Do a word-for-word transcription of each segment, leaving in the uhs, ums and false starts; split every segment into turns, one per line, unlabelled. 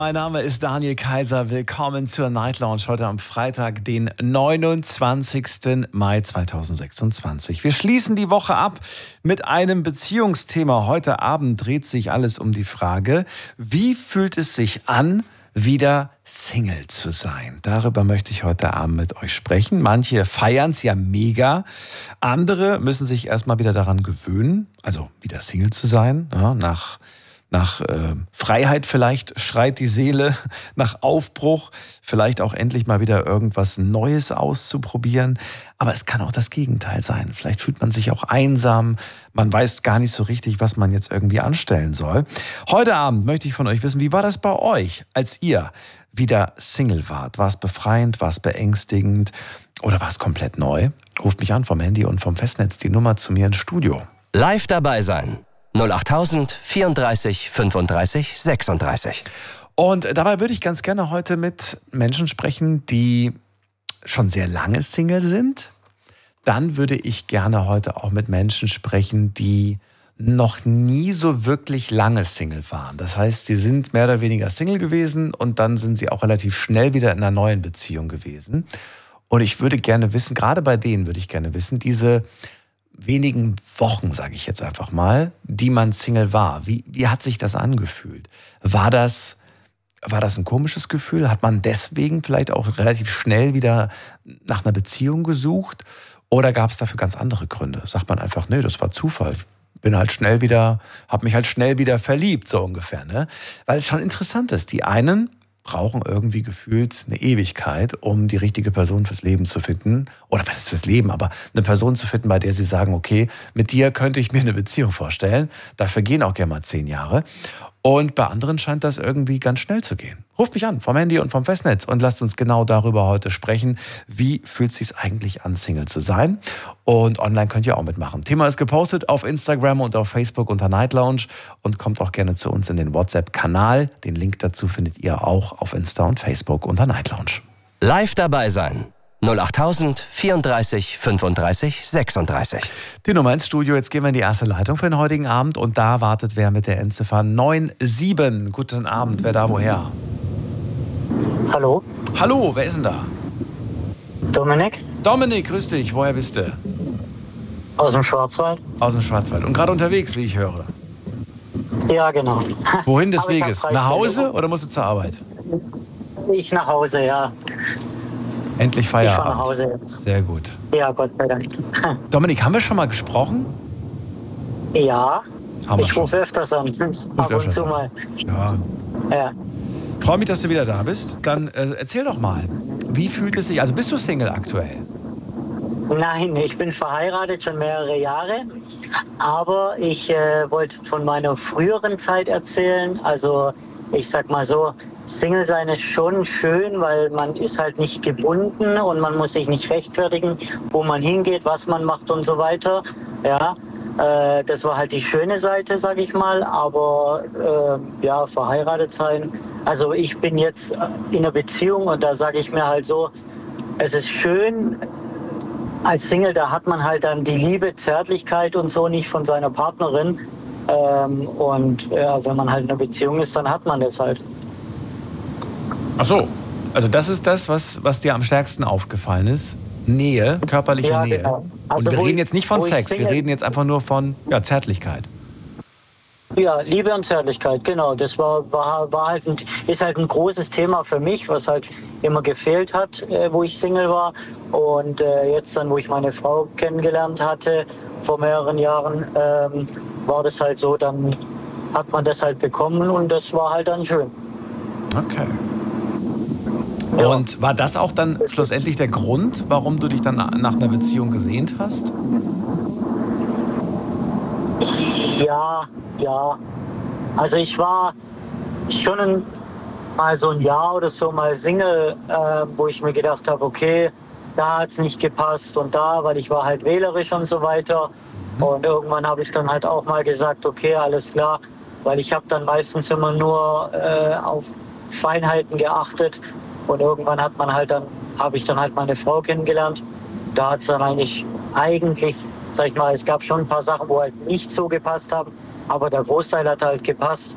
Mein Name ist Daniel Kaiser. Willkommen zur Night Lounge heute am Freitag, den neunundzwanzigsten Mai zweitausendsechsundzwanzig. Wir schließen die Woche ab mit einem Beziehungsthema. Heute Abend dreht sich alles um die Frage, wie fühlt es sich an, wieder Single zu sein? Darüber möchte ich heute Abend mit euch sprechen. Manche feiern es ja mega. Andere müssen sich erstmal wieder daran gewöhnen, also wieder Single zu sein, ja, nach Nach äh, Freiheit vielleicht schreit die Seele, nach Aufbruch, vielleicht auch endlich mal wieder irgendwas Neues auszuprobieren. Aber es kann auch das Gegenteil sein. Vielleicht fühlt man sich auch einsam, man weiß gar nicht so richtig, was man jetzt irgendwie anstellen soll. Heute Abend möchte ich von euch wissen, wie war das bei euch, als ihr wieder Single wart? War es befreiend, war es beängstigend oder war es komplett neu? Ruft mich an vom Handy und vom Festnetz die Nummer zu mir ins Studio.
Live dabei sein. null acht tausend vierunddreißig fünfunddreißig sechsunddreißig.
Und dabei würde ich ganz gerne heute mit Menschen sprechen, die schon sehr lange Single sind. Dann würde ich gerne heute auch mit Menschen sprechen, die noch nie so wirklich lange Single waren. Das heißt, sie sind mehr oder weniger Single gewesen und dann sind sie auch relativ schnell wieder in einer neuen Beziehung gewesen. Und ich würde gerne wissen, gerade bei denen würde ich gerne wissen, diese wenigen Wochen, sage ich jetzt einfach mal, die man Single war. Wie, wie hat sich das angefühlt? War das, war das ein komisches Gefühl? Hat man deswegen vielleicht auch relativ schnell wieder nach einer Beziehung gesucht? Oder gab es dafür ganz andere Gründe? Sagt man einfach, nee, das war Zufall. Bin halt schnell wieder, habe mich halt schnell wieder verliebt, so ungefähr, ne? Weil es schon interessant ist. Die einen brauchen irgendwie gefühlt eine Ewigkeit, um die richtige Person fürs Leben zu finden. Oder was ist fürs Leben, aber eine Person zu finden, bei der sie sagen, okay, mit dir könnte ich mir eine Beziehung vorstellen. Dafür gehen auch gerne mal zehn Jahre. Und bei anderen scheint das irgendwie ganz schnell zu gehen. Ruft mich an vom Handy und vom Festnetz und lasst uns genau darüber heute sprechen. Wie fühlt es sich eigentlich an, Single zu sein? Und online könnt ihr auch mitmachen. Thema ist gepostet auf Instagram und auf Facebook unter Night Lounge und kommt auch gerne zu uns in den WhatsApp-Kanal. Den Link dazu findet ihr auch auf Insta und Facebook unter Night Lounge.
Live dabei sein. null acht tausend vierunddreißig fünfunddreißig sechsunddreißig.
Die Nummer ins Studio. Jetzt gehen wir in die erste Leitung für den heutigen Abend. Und da wartet wer mit der Endziffer neun sieben. Guten Abend. Wer da woher?
Hallo?
Hallo, wer ist denn da?
Dominik?
Dominik, grüß dich. Woher bist du?
Aus dem Schwarzwald.
Aus dem Schwarzwald. Und gerade unterwegs, wie ich höre.
Ja, genau.
Wohin des
Aber ich hab
Weges?
drei
Nach Hause
Kinder.
oder musst du zur Arbeit?
Ich nach Hause, ja.
Endlich
Ich fahre nach
Feierabend.
Hause jetzt.
Sehr gut.
Ja, Gott sei Dank.
Dominik, haben wir schon mal gesprochen?
Ja,
Haben wir
ich
schon.
rufe öfters an. Ab und
öfters
zu
an.
mal.
Ja.
Ja.
Freue mich, dass du wieder da bist. Dann äh, erzähl doch mal, wie fühlt es sich, also bist du Single aktuell?
Nein, ich bin verheiratet schon mehrere Jahre. Aber ich äh, wollte von meiner früheren Zeit erzählen. Also ich sag mal so, Single sein ist schon schön, weil man ist halt nicht gebunden und man muss sich nicht rechtfertigen, wo man hingeht, was man macht und so weiter. Ja, äh, das war halt die schöne Seite, sag ich mal. Aber äh, ja, verheiratet sein. Also ich bin jetzt in einer Beziehung und da sage ich mir halt so, es ist schön. Als Single, da hat man halt dann die Liebe, Zärtlichkeit und so nicht von seiner Partnerin. Ähm, und ja, wenn man halt in einer Beziehung ist, dann hat man das halt.
Ach so, also das ist das, was, was dir am stärksten aufgefallen ist? Nähe, körperliche
Ja,
Nähe.
genau. Also
und wir
wo
reden
ich-
jetzt nicht von
wo ich
Sex, wir
Single-
reden jetzt einfach nur von ja, Zärtlichkeit.
Ja, Liebe und Zärtlichkeit, genau. Das war, war, war halt ein, ist halt ein großes Thema für mich, was halt immer gefehlt hat, äh, wo ich Single war. Und äh, jetzt dann, wo ich meine Frau kennengelernt hatte, vor mehreren Jahren, ähm, war das halt so, dann hat man das halt bekommen und das war halt dann schön.
Okay.
Ja.
Und war das auch dann
Das
schlussendlich der Grund, warum du dich dann nach einer Beziehung gesehnt hast?
Ja, ja. Also ich war schon ein, mal so ein Jahr oder so mal Single, äh, wo ich mir gedacht habe, okay, da hat es nicht gepasst und da, weil ich war halt wählerisch und so weiter. Mhm. Und irgendwann habe ich dann halt auch mal gesagt, okay, alles klar, weil ich habe dann meistens immer nur äh, auf Feinheiten geachtet und irgendwann hat man halt dann, habe ich dann halt meine Frau kennengelernt. Da hat es dann eigentlich, eigentlich, sag ich mal, es gab schon ein paar Sachen, wo halt nicht so gepasst haben, aber der Großteil hat halt gepasst.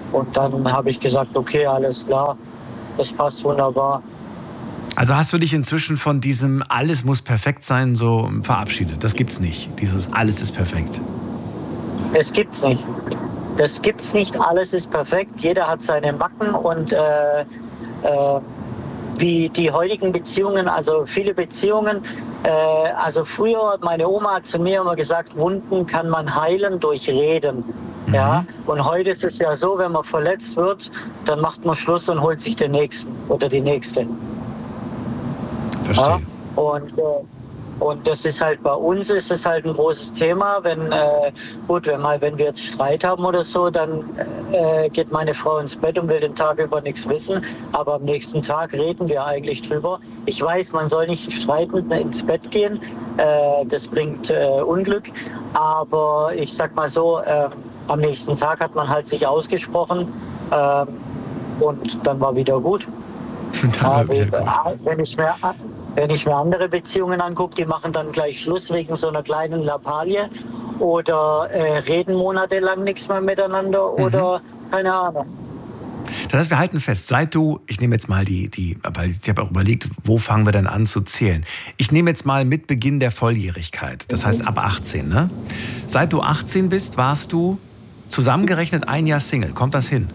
Und dann habe ich gesagt, okay, alles klar, das passt wunderbar.
Also hast du dich inzwischen von diesem alles muss perfekt sein so verabschiedet? Das gibt's nicht, dieses alles ist perfekt.
Es gibt's nicht. Das gibt's nicht, alles ist perfekt, jeder hat seine Macken und äh, äh, wie die heutigen Beziehungen, also viele Beziehungen, äh, also früher, meine Oma hat zu mir immer gesagt, Wunden kann man heilen durch Reden. Mhm. Ja? Und heute ist es ja so, wenn man verletzt wird, dann macht man Schluss und holt sich den Nächsten oder die Nächste.
Verstehe.
Ja? Und, äh, und das ist halt bei uns ist es halt ein großes Thema. Wenn äh, gut, wenn mal, wenn wir jetzt Streit haben oder so, dann äh, geht meine Frau ins Bett und will den Tag über nichts wissen. Aber am nächsten Tag reden wir eigentlich drüber. Ich weiß, man soll nicht streiten ins Bett gehen. Äh, das bringt äh, Unglück. Aber ich sag mal so, äh, am nächsten Tag hat man halt sich ausgesprochen äh, und dann war wieder gut.
Dann war wieder gut.
Wenn ich mir Wenn ich mir andere Beziehungen angucke, die machen dann gleich Schluss wegen so einer kleinen Lappalie oder äh, reden monatelang nichts mehr miteinander oder mhm. keine Ahnung.
Das heißt, wir halten fest, seit du, ich nehme jetzt mal die, die, weil ich habe auch überlegt, wo fangen wir denn an zu zählen? Ich nehme jetzt mal mit Beginn der Volljährigkeit, das heißt ab achtzehn, ne? Seit du achtzehn bist, warst du zusammengerechnet ein Jahr Single. Kommt das hin?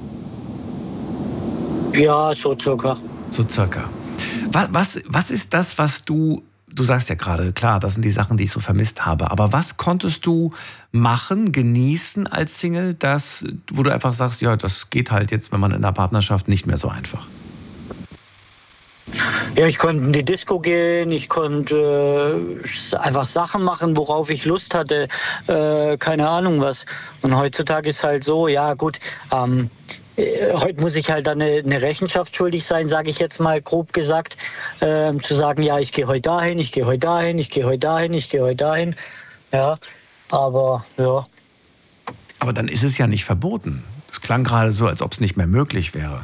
Ja, so circa.
So circa. Was, was, was ist das, was du, du sagst ja gerade, klar, das sind die Sachen, die ich so vermisst habe, aber was konntest du machen, genießen als Single, das, wo du einfach sagst, ja, das geht halt jetzt, wenn man in einer Partnerschaft nicht mehr so einfach?
Ja, ich konnte in die Disco gehen, ich konnte äh, einfach Sachen machen, worauf ich Lust hatte, äh, keine Ahnung was. Und heutzutage ist halt so, ja gut, ähm, heute muss ich halt dann eine, eine Rechenschaft schuldig sein, sage ich jetzt mal grob gesagt, äh, zu sagen, ja, ich gehe heute dahin, ich gehe heute dahin, ich gehe heute dahin, ich gehe heute dahin. Ja, aber ja.
Aber dann ist es ja nicht verboten. Es klang gerade so, als ob es nicht mehr möglich wäre.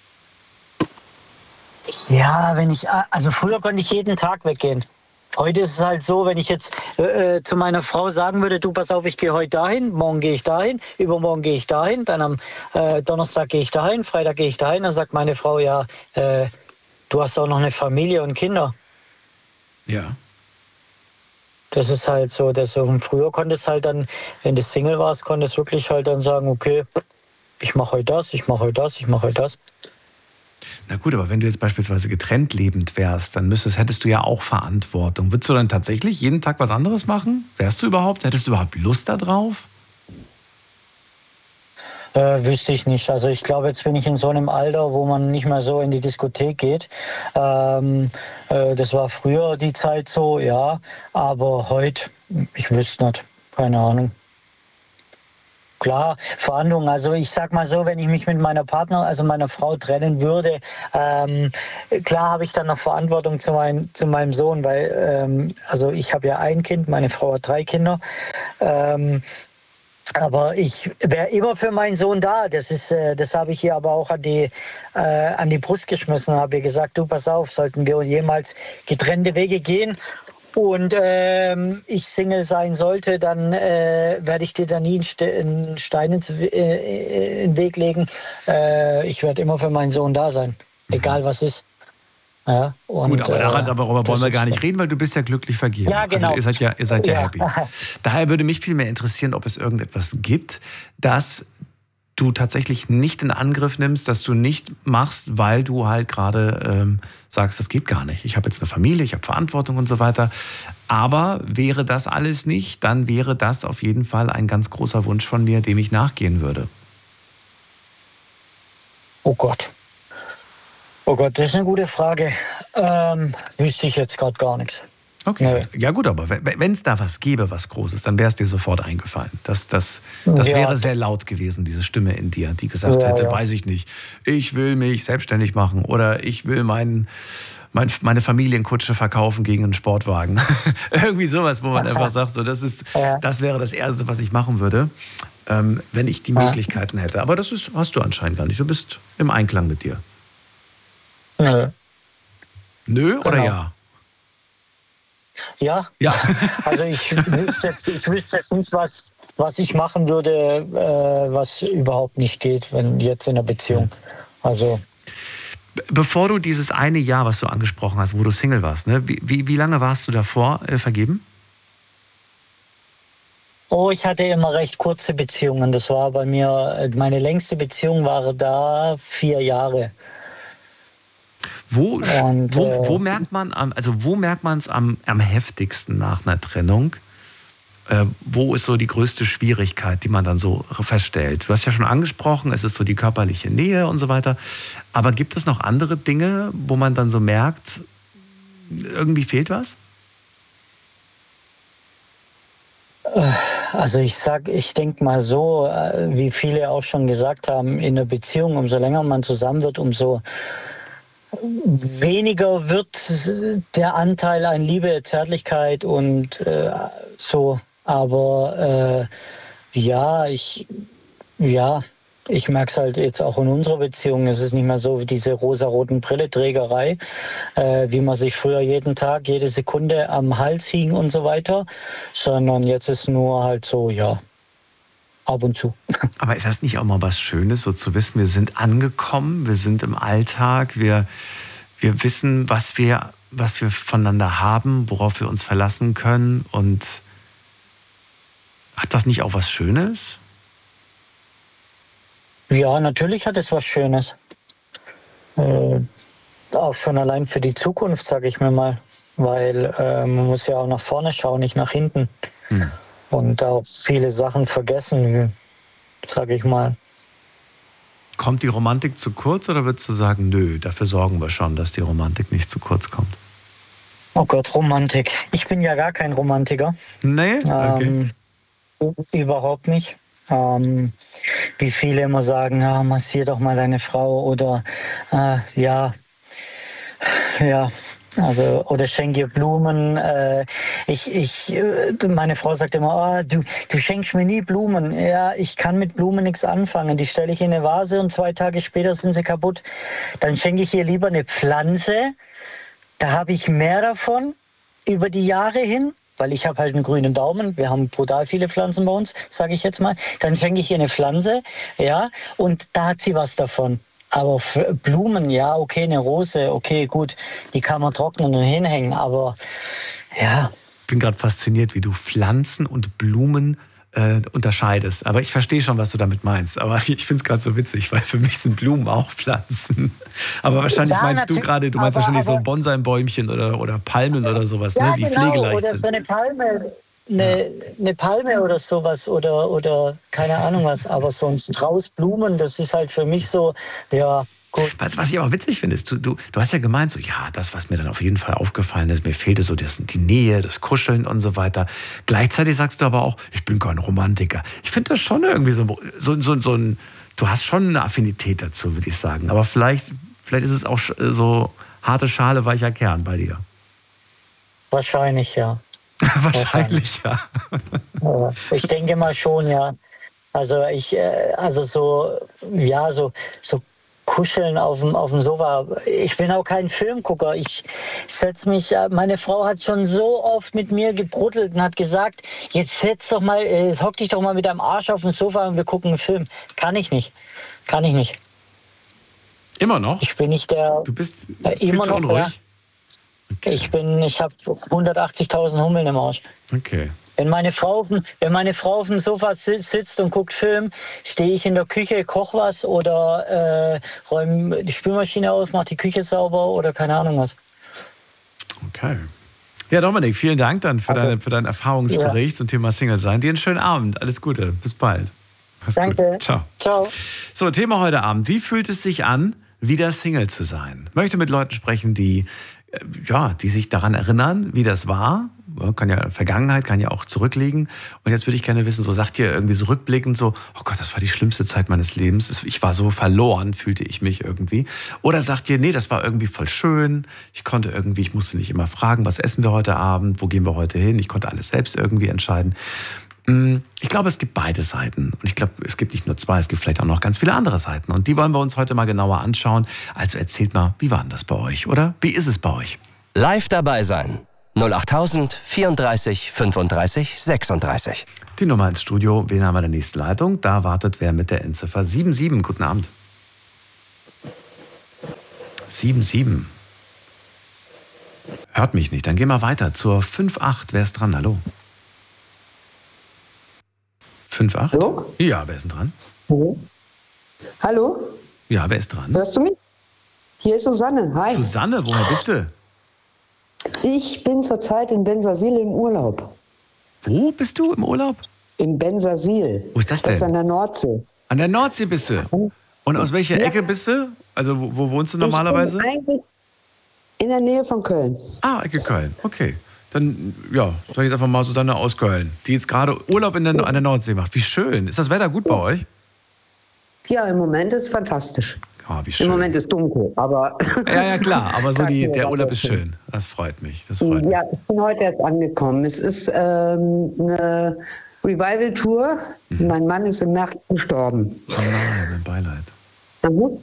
Ja, wenn ich, also früher konnte ich jeden Tag weggehen. Heute ist es halt so, wenn ich jetzt äh, zu meiner Frau sagen würde, du pass auf, ich gehe heute dahin, morgen gehe ich dahin, übermorgen gehe ich dahin, dann am äh, Donnerstag gehe ich dahin, Freitag gehe ich dahin, dann sagt meine Frau, ja, äh, du hast auch noch eine Familie und Kinder.
Ja.
Das ist halt so, das, und früher konnte es halt dann, wenn du Single warst, konnte es wirklich halt dann sagen, okay, ich mache heute das, ich mache heute das, ich mache heute das.
Na gut, aber wenn du jetzt beispielsweise getrennt lebend wärst, dann müsstest, hättest du ja auch Verantwortung. Würdest du dann tatsächlich jeden Tag was anderes machen? Wärst du überhaupt, hättest du überhaupt Lust darauf?
Äh, wüsste ich nicht. Also ich glaube, jetzt bin ich in so einem Alter, wo man nicht mehr so in die Diskothek geht. Ähm, äh, das war früher die Zeit so, ja. Aber heute, ich wüsste nicht. Keine Ahnung. Klar, Verhandlungen. Also ich sag mal so, wenn ich mich mit meiner Partner, also meiner Frau trennen würde, ähm, klar habe ich dann noch Verantwortung zu, mein, zu meinem Sohn, weil ähm, also ich habe ja ein Kind, meine Frau hat drei Kinder. Ähm, aber ich wäre immer für meinen Sohn da. Das ist, äh, das habe ich ihr aber auch an die, äh, an die Brust geschmissen und habe ihr gesagt, du pass auf, sollten wir jemals getrennte Wege gehen und ähm, ich Single sein sollte, dann äh, werde ich dir da nie einen Stein ins, äh, in den Weg legen. Äh, ich werde immer für meinen Sohn da sein, egal was ist. Ja, und,
gut, aber daran,
äh,
darüber wollen wir gar nicht reden, weil du bist ja glücklich vergeben.
Ja, genau.
Also ihr seid ja, ihr seid ja,
ja
happy. Daher würde mich viel mehr interessieren, ob es irgendetwas gibt, das du tatsächlich nicht in Angriff nimmst, dass du nicht machst, weil du halt gerade ähm, sagst, das geht gar nicht. Ich habe jetzt eine Familie, ich habe Verantwortung und so weiter. Aber wäre das alles nicht, dann wäre das auf jeden Fall ein ganz großer Wunsch von mir, dem ich nachgehen würde.
Oh Gott. Oh Gott, das ist eine gute Frage. Ähm, wüsste ich jetzt gerade gar nichts.
Okay, nee. Ja gut, aber wenn es da was gäbe, was Großes, dann wäre es dir sofort eingefallen. Das, das, das ja. wäre sehr laut gewesen, diese Stimme in dir, die gesagt ja, hätte, ja. weiß ich nicht, ich will mich selbstständig machen oder ich will mein, mein, meine Familienkutsche verkaufen gegen einen Sportwagen. Irgendwie sowas, wo man einfach sagt, so, das, ist, ja. das wäre das Erste, was ich machen würde, ähm, wenn ich die Möglichkeiten hätte. Aber das ist, hast du anscheinend gar nicht. Du bist im Einklang mit dir.
Nö.
Nö oder
genau.
ja?
Ja.
Ja.
Also ich wüsste jetzt, ich wüsste jetzt nicht, was, was ich machen würde, äh, was überhaupt nicht geht, wenn jetzt in einer Beziehung. Also.
Bevor du dieses eine Jahr, was du angesprochen hast, wo du Single warst, ne, wie, wie, wie lange warst du davor äh, vergeben?
Oh, ich hatte immer recht kurze Beziehungen. Das war bei mir, meine längste Beziehung war da vier Jahre.
Wo,
Und,
wo,
äh,
wo merkt man, also wo merkt man es am, am heftigsten nach einer Trennung? Äh, wo ist so die größte Schwierigkeit, die man dann so feststellt? Du hast ja schon angesprochen, es ist so die körperliche Nähe und so weiter. Aber gibt es noch andere Dinge, wo man dann so merkt, irgendwie fehlt was?
Also ich sag, ich denke mal so, wie viele auch schon gesagt haben, in einer Beziehung, umso länger man zusammen wird, umso weniger wird der Anteil an Liebe, Zärtlichkeit und äh, so. Aber äh, ja, ich ja, ich merke es halt jetzt auch in unserer Beziehung. Es ist nicht mehr so wie diese rosaroten Brilleträgerei, äh, wie man sich früher jeden Tag, jede Sekunde am Hals hing und so weiter, sondern jetzt ist nur halt so, ja, ab und zu.
Aber ist das nicht auch mal was Schönes, so zu wissen, wir sind angekommen, wir sind im Alltag, wir, wir wissen, was wir, was wir voneinander haben, worauf wir uns verlassen können, und hat das nicht auch was Schönes?
Ja, natürlich hat es was Schönes. Äh, auch schon allein für die Zukunft, sage ich mir mal. Weil äh, man muss ja auch nach vorne schauen, nicht nach hinten. Hm. Und auch viele Sachen vergessen, sage ich mal.
Kommt die Romantik zu kurz, oder würdest du sagen, nö, dafür sorgen wir schon, dass die Romantik nicht zu kurz kommt?
Oh Gott, Romantik. Ich bin ja gar kein Romantiker.
Nee? Okay.
Ähm, überhaupt nicht. Ähm, wie viele immer sagen, ah, massier doch mal deine Frau oder äh, ja, ja, also oder schenk ihr Blumen. Äh, ich, ich, meine Frau sagt immer, oh, du, du schenkst mir nie Blumen. Ja, ich kann mit Blumen nichts anfangen. Die stelle ich in eine Vase und zwei Tage später sind sie kaputt. Dann schenke ich ihr lieber eine Pflanze. Da habe ich mehr davon über die Jahre hin. Weil ich habe halt einen grünen Daumen, wir haben brutal viele Pflanzen bei uns, sage ich jetzt mal. Dann schenke ich ihr eine Pflanze, ja, und da hat sie was davon. Aber Blumen, ja, okay, eine Rose, okay, gut, die kann man trocknen und hinhängen, aber ja.
Ich bin gerade fasziniert, wie du Pflanzen und Blumen äh, unterscheidest. Aber ich verstehe schon, was du damit meinst. Aber ich finde es gerade so witzig, weil für mich sind Blumen auch Pflanzen. Aber wahrscheinlich ja, meinst du gerade, du meinst aber, wahrscheinlich aber, so Bonsai-Bäumchen oder, oder Palmen oder sowas, ja, ne, die
genau,
pflegeleicht
oder
sind.
So eine Palme, eine, ja. eine Palme oder sowas oder, oder keine Ahnung was. Aber so ein Strauß Blumen, das ist halt für mich so, ja, gut.
Was, was ich aber witzig finde, ist, du, du, du hast ja gemeint, so, ja, das, was mir dann auf jeden Fall aufgefallen ist, mir fehlte so das, die Nähe, das Kuscheln und so weiter. Gleichzeitig sagst du aber auch, ich bin kein Romantiker. Ich finde das schon irgendwie so, so, so, so ein, du hast schon eine Affinität dazu, würde ich sagen. Aber vielleicht, vielleicht ist es auch so harte Schale, weicher Kern bei dir.
Wahrscheinlich, ja.
Wahrscheinlich, ja.
ja. Ich denke mal schon, ja. Also ich, also so, ja, so, so Kuscheln auf dem, auf dem Sofa. Ich bin auch kein Filmgucker. Ich setz mich, meine Frau hat schon so oft mit mir gebruddelt und hat gesagt, jetzt setz doch mal, äh, hock dich doch mal mit deinem Arsch auf dem Sofa und wir gucken einen Film. Kann ich nicht. Kann ich nicht.
Immer noch?
Ich bin nicht der...
Du bist
äh, immer noch
unruhig?
Ja. Okay. Ich bin, ich habe hundertachtzigtausend Hummeln im Arsch.
Okay.
Wenn meine Frau auf dem, wenn meine Frau auf dem Sofa sitzt und guckt Film, stehe ich in der Küche, koche was oder äh, räume die Spülmaschine auf, mache die Küche sauber oder keine Ahnung was.
Okay. Ja, Dominik, vielen Dank dann für,
also,
deine, für deinen Erfahrungsbericht ja. zum Thema Single sein. Dir einen schönen Abend. Alles Gute. Bis bald. Mach's
Danke.
Gut. Ciao.
Ciao.
So, Thema heute Abend. Wie fühlt es sich an, wieder Single zu sein? Ich möchte mit Leuten sprechen, die ja, die sich daran erinnern, wie das war. Kann ja Vergangenheit, kann ja auch zurückliegen. Und jetzt würde ich gerne wissen, so sagt ihr irgendwie so rückblickend so, oh Gott, das war die schlimmste Zeit meines Lebens. Ich war so verloren, fühlte ich mich irgendwie. Oder sagt ihr, nee, das war irgendwie voll schön. Ich konnte irgendwie, ich musste nicht immer fragen, was essen wir heute Abend, wo gehen wir heute hin. Ich konnte alles selbst irgendwie entscheiden. Ich glaube, es gibt beide Seiten. Und ich glaube, es gibt nicht nur zwei, es gibt vielleicht auch noch ganz viele andere Seiten. Und die wollen wir uns heute mal genauer anschauen. Also erzählt mal, wie war denn das bei euch, oder? Wie ist es bei euch?
Live dabei sein. null achttausend vierunddreißig fünfunddreißig sechsunddreißig.
Die Nummer ins Studio, wen haben wir in der nächsten Leitung? Da wartet wer mit der Endziffer sieben sieben. Guten Abend. sieben sieben. Hört mich nicht, dann gehen wir weiter zur fünf acht. Wer ist dran? Hallo? fünf acht?
Hallo?
Ja, wer ist denn dran?
Hallo? Hallo?
Ja, wer ist dran?
Hörst du mich? Hier ist Susanne. Hi.
Susanne, woher bist du?
Ich bin zurzeit in Bensersiel im Urlaub.
Wo bist du im Urlaub?
In Bensersiel.
Wo ist das denn?
Das ist an der Nordsee.
An der Nordsee bist du. Und aus welcher
Ja.
Ecke bist du? Also wo, wo wohnst du normalerweise?
Ich bin eigentlich in der Nähe von Köln.
Ah, Ecke Köln. Okay. Dann, ja, sag ich jetzt einfach mal Susanne aus Köln, die jetzt gerade Urlaub in der, an der Nordsee macht. Wie schön. Ist das Wetter gut bei euch?
Ja, im Moment ist fantastisch.
Ah, wie schön.
Im Moment ist dunkel, aber...
Ja, ja, klar. Aber so die, der
Tagsüber
Urlaub
sehr
ist
schön.
schön. Das freut mich. Das freut mich.
Ja, ich bin heute erst angekommen. Es ist ähm, eine Revival-Tour.
Mhm.
Mein Mann ist im März gestorben.
Oh nein, mein Beileid.
Mhm.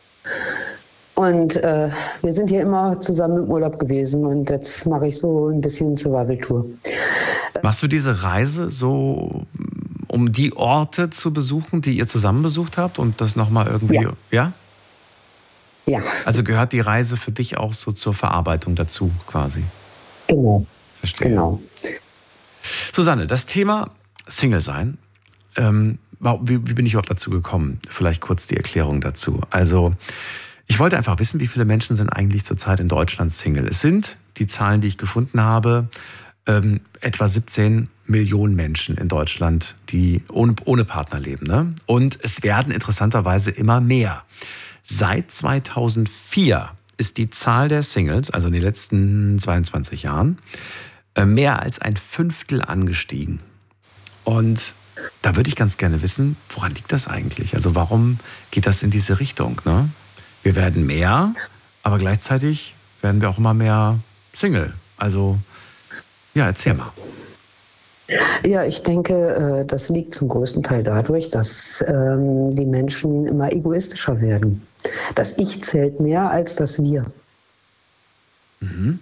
Und äh, wir sind hier immer zusammen im Urlaub gewesen und jetzt mache ich so ein bisschen Survival-Tour.
Machst du diese Reise so, um die Orte zu besuchen, die ihr zusammen besucht habt und das nochmal irgendwie, ja? ja?
Ja,
Also gehört die Reise für dich auch so zur Verarbeitung dazu quasi?
genau.
Verstehe.
genau.
Susanne, das Thema Single sein, ähm, wie, wie bin ich überhaupt dazu gekommen? Vielleicht kurz die Erklärung dazu. Also ich wollte einfach wissen, wie viele Menschen sind eigentlich zurzeit in Deutschland Single. Es sind, die Zahlen, die ich gefunden habe, ähm, etwa siebzehn Millionen Menschen in Deutschland, die ohne, ohne Partner leben. Ne? Und es werden interessanterweise immer mehr. Seit zweitausendvier ist die Zahl der Singles, also in den letzten zweiundzwanzig Jahren, mehr als ein Fünftel angestiegen. Und da würde ich ganz gerne wissen, woran liegt das eigentlich? Also warum geht das in diese Richtung? Ne? Wir werden mehr, aber gleichzeitig werden wir auch immer mehr Single. Also, ja, erzähl mal.
Ja, ich denke, das liegt zum größten Teil dadurch, dass ähm, die Menschen immer egoistischer werden. Das Ich zählt mehr als das Wir.
Mhm.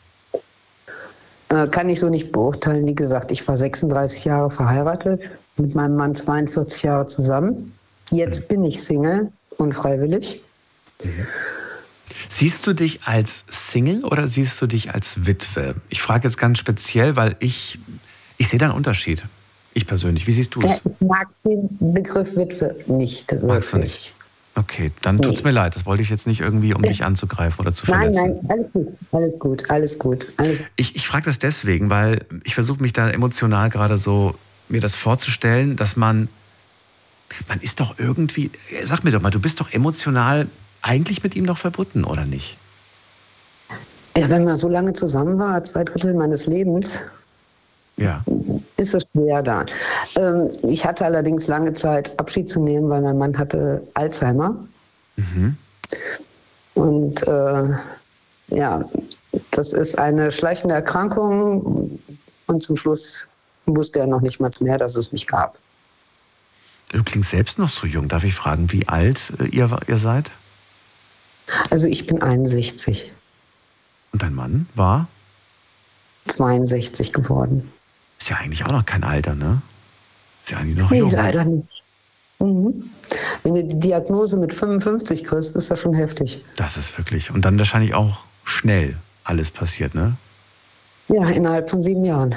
Äh, kann ich so nicht beurteilen. Wie gesagt, ich war sechsunddreißig Jahre verheiratet, mit meinem Mann zweiundvierzig Jahre zusammen. Jetzt mhm. bin ich Single, unfreiwillig.
Mhm. Siehst du dich als Single oder siehst du dich als Witwe? Ich frage jetzt ganz speziell, weil ich, ich sehe da einen Unterschied. Ich persönlich. Wie siehst du es?
Ja, ich mag den Begriff Witwe nicht wirklich.
Magst du nicht? Okay, dann tut's mir leid. Das wollte ich jetzt nicht irgendwie, um dich anzugreifen oder zu verletzen.
Nein, nein, alles gut, alles gut, alles gut. Alles
ich ich frage das deswegen, weil ich versuche mich da emotional gerade so, mir das vorzustellen, dass man, man ist doch irgendwie, sag mir doch mal, du bist doch emotional eigentlich mit ihm noch verbunden, oder nicht?
Ja, wenn man so lange zusammen war, zwei Drittel meines Lebens,
ja.
ist es schwer da. Ähm, ich hatte allerdings lange Zeit, Abschied zu nehmen, weil mein Mann hatte Alzheimer.
Mhm.
Und äh, ja, das ist eine schleichende Erkrankung und zum Schluss wusste er noch nicht mal mehr, dass es mich gab.
Du klingst selbst noch so jung. Darf ich fragen, wie alt ihr, ihr seid?
Also ich bin einundsechzig.
Und dein Mann war?
zweiundsechzig geworden.
Ist ja eigentlich auch noch kein Alter, ne? Ist ja eigentlich noch
Nee,
jung.
leider nicht. Mhm. Wenn du die Diagnose mit fünfundfünfzig kriegst, ist das schon heftig.
Das ist wirklich. Und dann wahrscheinlich auch schnell alles passiert, ne?
Ja, innerhalb von sieben Jahren.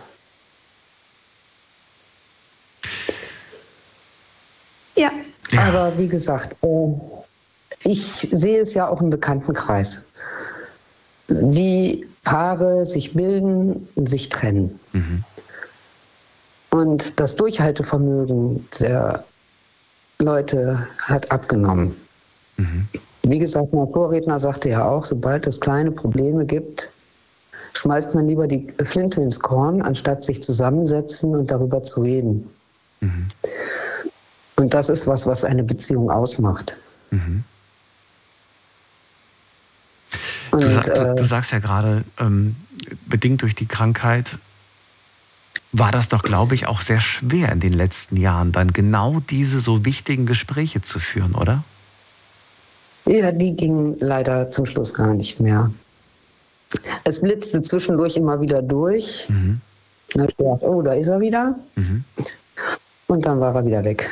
Ja,
Ja.
aber wie gesagt, äh, ich sehe es ja auch im Bekanntenkreis, wie Paare sich bilden und sich trennen.
Mhm.
Und das Durchhaltevermögen der Leute hat abgenommen.
Mhm.
Wie gesagt, mein Vorredner sagte ja auch, sobald es kleine Probleme gibt, schmeißt man lieber die Flinte ins Korn, anstatt sich zusammensetzen und darüber zu reden.
Mhm.
Und das ist was, was eine Beziehung ausmacht.
Mhm.
Und,
Du, sag, du,
äh,
du sagst ja gerade, ähm, bedingt durch die Krankheit war das doch, glaube ich, auch sehr schwer in den letzten Jahren, dann genau diese so wichtigen Gespräche zu führen, oder?
Ja, die gingen leider zum Schluss gar nicht mehr. Es blitzte zwischendurch immer wieder durch.
Mhm.
Dann habe ich gedacht, oh, da ist er wieder.
Mhm.
Und dann war er wieder weg.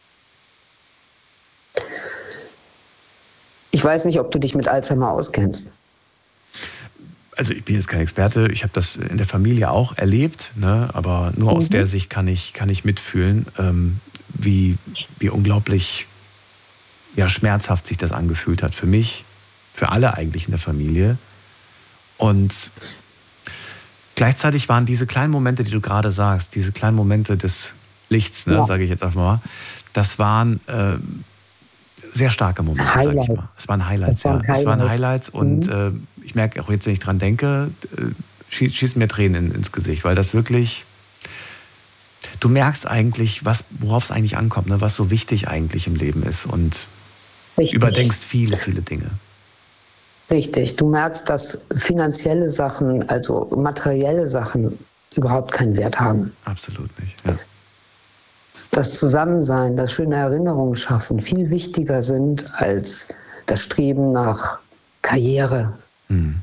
Ich weiß nicht, ob du dich mit Alzheimer auskennst.
Also ich bin jetzt kein Experte, ich habe das in der Familie auch erlebt, ne? Aber nur mhm. aus der Sicht kann ich, kann ich mitfühlen, ähm, wie, wie unglaublich ja, schmerzhaft sich das angefühlt hat. Für mich, für alle eigentlich in der Familie. Und gleichzeitig waren diese kleinen Momente, die du gerade sagst, diese kleinen Momente des Lichts, ne, ja. sage ich jetzt einfach mal, das waren äh, sehr starke Momente, sage ich mal. Es waren Highlights, ja. Es waren Highlights und mhm. äh, ich merke auch jetzt, wenn ich dran denke, äh, schieß, schießen mir Tränen in, ins Gesicht, weil das wirklich, du merkst eigentlich, was, worauf es eigentlich ankommt, ne, was so wichtig eigentlich im Leben ist und Richtig. überdenkst viele, viele Dinge.
Richtig, du merkst, dass finanzielle Sachen, also materielle Sachen überhaupt keinen Wert haben.
Absolut nicht, ja.
Das Zusammensein, das schöne Erinnerungen schaffen, viel wichtiger sind als das Streben nach Karriere, mhm.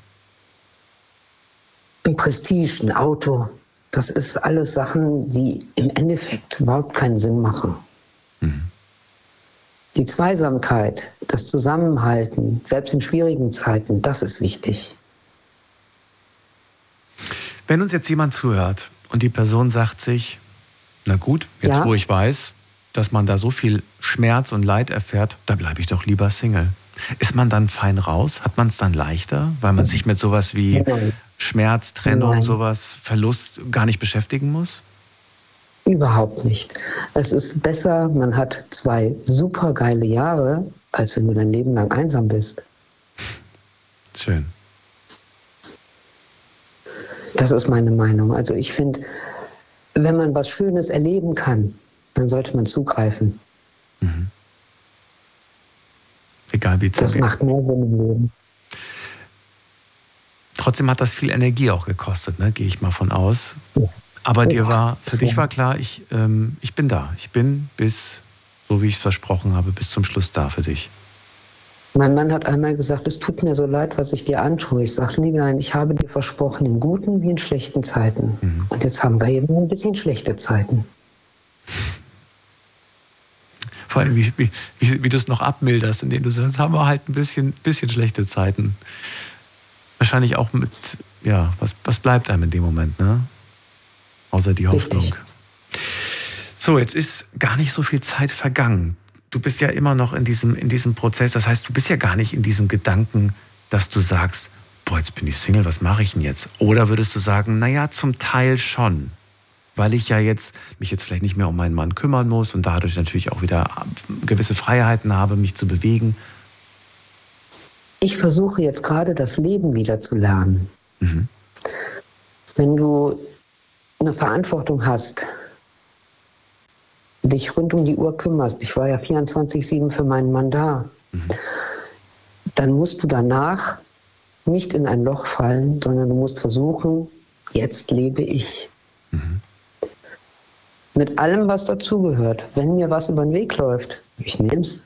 Prestige, ein Auto. Das ist alles Sachen, die im Endeffekt überhaupt keinen Sinn machen. Mhm. Die Zweisamkeit, das Zusammenhalten, selbst in schwierigen Zeiten, das ist wichtig.
Wenn uns jetzt jemand zuhört und die Person sagt sich, na gut, jetzt ja. wo ich weiß, dass man da so viel Schmerz und Leid erfährt, da bleibe ich doch lieber Single. Ist man dann fein raus? Hat man es dann leichter, weil man sich mit sowas wie Nein. Schmerz, Trennung, Nein. sowas, Verlust gar nicht beschäftigen muss?
Überhaupt nicht. Es ist besser, man hat zwei super geile Jahre, als wenn du dein Leben lang einsam bist.
Schön.
Das ist meine Meinung. Also ich finde, wenn man was Schönes erleben kann, dann sollte man zugreifen. Mhm.
Egal wie es
Das macht mehr Sinn im Leben.
Trotzdem hat das viel Energie auch gekostet, ne? Gehe ich mal von aus. Ja. Aber dir war, für dich war klar, ich, ähm, ich bin da. Ich bin bis, so wie ich es versprochen habe, bis zum Schluss da für dich.
Mein Mann hat einmal gesagt, es tut mir so leid, was ich dir antue. Ich sage, Lieblein, ich habe dir versprochen, in guten wie in schlechten Zeiten. Mhm. Und jetzt haben wir eben ein bisschen schlechte Zeiten.
Vor allem, wie, wie, wie, wie du es noch abmilderst, indem du sagst, haben wir halt ein bisschen, bisschen schlechte Zeiten. Wahrscheinlich auch mit, ja, was, was bleibt einem in dem Moment, ne? Außer die Hoffnung. Richtig. So, jetzt ist gar nicht so viel Zeit vergangen. Du bist ja immer noch in diesem, in diesem Prozess. Das heißt, du bist ja gar nicht in diesem Gedanken, dass du sagst, boah, jetzt bin ich Single, was mache ich denn jetzt? Oder würdest du sagen, naja, zum Teil schon. Weil ich ja jetzt mich jetzt vielleicht nicht mehr um meinen Mann kümmern muss und dadurch natürlich auch wieder gewisse Freiheiten habe, mich zu bewegen.
Ich versuche jetzt gerade das Leben wieder zu lernen. Mhm. Wenn du eine Verantwortung hast, dich rund um die Uhr kümmerst, ich war ja vierundzwanzig sieben für meinen Mann da, mhm. dann musst du danach nicht in ein Loch fallen, sondern du musst versuchen, jetzt lebe ich. Mhm. Mit allem, was dazugehört. Wenn mir was über den Weg läuft, ich nehme es.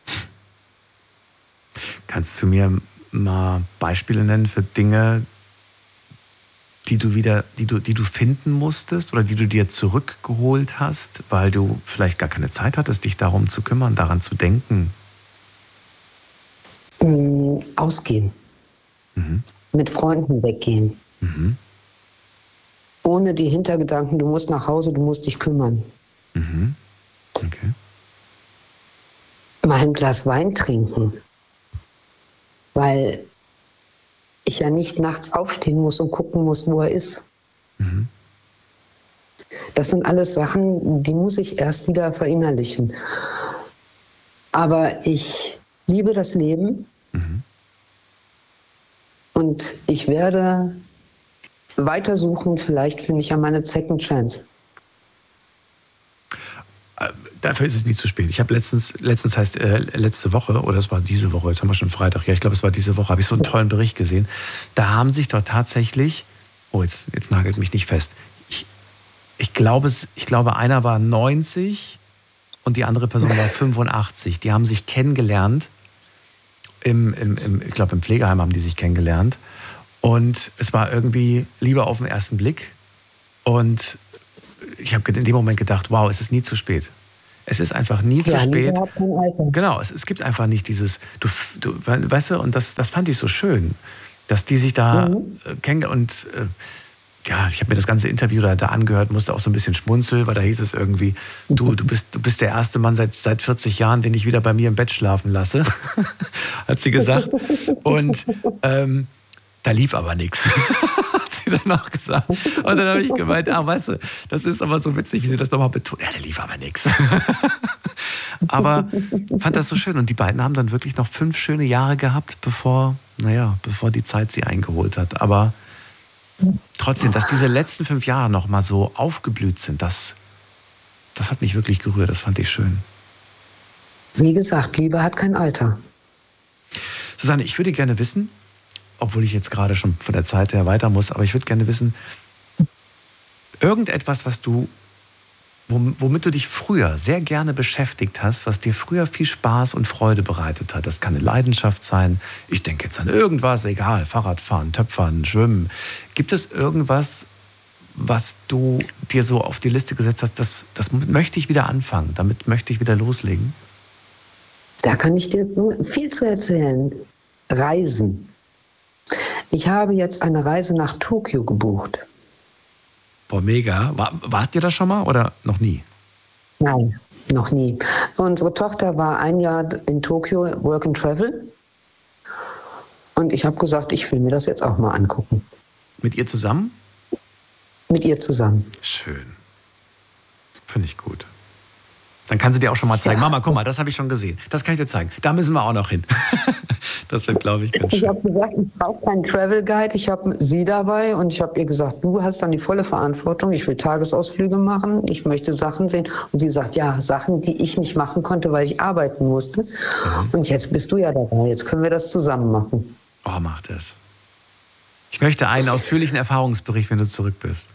Kannst du mir mal Beispiele nennen für Dinge, die du wieder, die du, die du finden musstest oder die du dir zurückgeholt hast, weil du vielleicht gar keine Zeit hattest, dich darum zu kümmern, daran zu denken?
Mm, ausgehen. Mhm. Mit Freunden weggehen. Mhm. Ohne die Hintergedanken, du musst nach Hause, du musst dich kümmern. Mhm. Okay. Mal ein Glas Wein trinken. Weil ich ja nicht nachts aufstehen muss und gucken muss, wo er ist. Mhm. Das sind alles Sachen, die muss ich erst wieder verinnerlichen. Aber ich liebe das Leben. Mhm. Und ich werde weitersuchen, vielleicht finde ich ja meine Second Chance.
Dafür ist es nie zu spät. Ich habe letztens, letztens heißt äh, letzte Woche, oder es war diese Woche, jetzt haben wir schon Freitag, ja, ich glaube, es war diese Woche, habe ich so einen tollen Bericht gesehen. Da haben sich doch tatsächlich, oh, jetzt, jetzt nagelt mich nicht fest. Ich, ich, glaube, ich glaube, einer war neunzig und die andere Person war fünfundachtzig. Die haben sich kennengelernt, im, im, im, ich glaube, im Pflegeheim haben die sich kennengelernt. Und es war irgendwie Liebe auf den ersten Blick. Und ich habe in dem Moment gedacht, wow, es ist nie zu spät. Es ist einfach nie zu
Ja,
spät.
Liebe hat kein Alter.
Genau, es, es gibt einfach nicht dieses, du, du weißt du, und das, das fand ich so schön, dass die sich da
Mhm.
äh, kennen und äh, ja, ich habe mir das ganze Interview da, da angehört, musste auch so ein bisschen schmunzeln, weil da hieß es irgendwie, du, du bist, du bist der erste Mann seit, seit vierzig Jahren, den ich wieder bei mir im Bett schlafen lasse, hat sie gesagt. Und ähm, da lief aber nichts, hat sie dann auch gesagt. Und dann habe ich gemeint, ah, weißt du, das ist aber so witzig, wie sie das nochmal betont. Ja, da lief aber nichts. Aber fand das so schön. Und die beiden haben dann wirklich noch fünf schöne Jahre gehabt, bevor, naja, bevor die Zeit sie eingeholt hat. Aber trotzdem, dass diese letzten fünf Jahre noch mal so aufgeblüht sind, das, das hat mich wirklich gerührt. Das fand ich schön.
Wie gesagt, Liebe hat kein Alter.
Susanne, ich würde gerne wissen, obwohl ich jetzt gerade schon von der Zeit her weiter muss, aber ich würde gerne wissen, irgendetwas, was du, womit du dich früher sehr gerne beschäftigt hast, was dir früher viel Spaß und Freude bereitet hat. Das kann eine Leidenschaft sein. Ich denke jetzt an irgendwas, egal, Fahrradfahren, Töpfern, Schwimmen. Gibt es irgendwas, was du dir so auf die Liste gesetzt hast, das, das möchte ich wieder anfangen, damit möchte ich wieder loslegen?
Da kann ich dir nur viel zu erzählen. Reisen. Ich habe jetzt eine Reise nach Tokio gebucht.
Boah, mega. War, wart ihr da schon mal oder noch nie?
Nein, noch nie. Unsere Tochter war ein Jahr in Tokio, Work and Travel. Und ich habe gesagt, ich will mir das jetzt auch mal angucken.
Mit ihr zusammen?
Mit ihr zusammen.
Schön. Finde ich gut. Dann kann sie dir auch schon mal zeigen. Ja. Mama, guck mal, das habe ich schon gesehen. Das kann ich dir zeigen. Da müssen wir auch noch hin. Das wird, glaube ich, ganz schön.
Ich habe gesagt, ich brauche keinen Travel Guide. Ich habe sie dabei und ich habe ihr gesagt, du hast dann die volle Verantwortung. Ich will Tagesausflüge machen. Ich möchte Sachen sehen. Und sie sagt, ja, Sachen, die ich nicht machen konnte, weil ich arbeiten musste. Mhm. Und jetzt bist du ja dabei. Jetzt können wir das zusammen machen.
Oh, mach das. Ich möchte einen ausführlichen Erfahrungsbericht, wenn du zurück bist.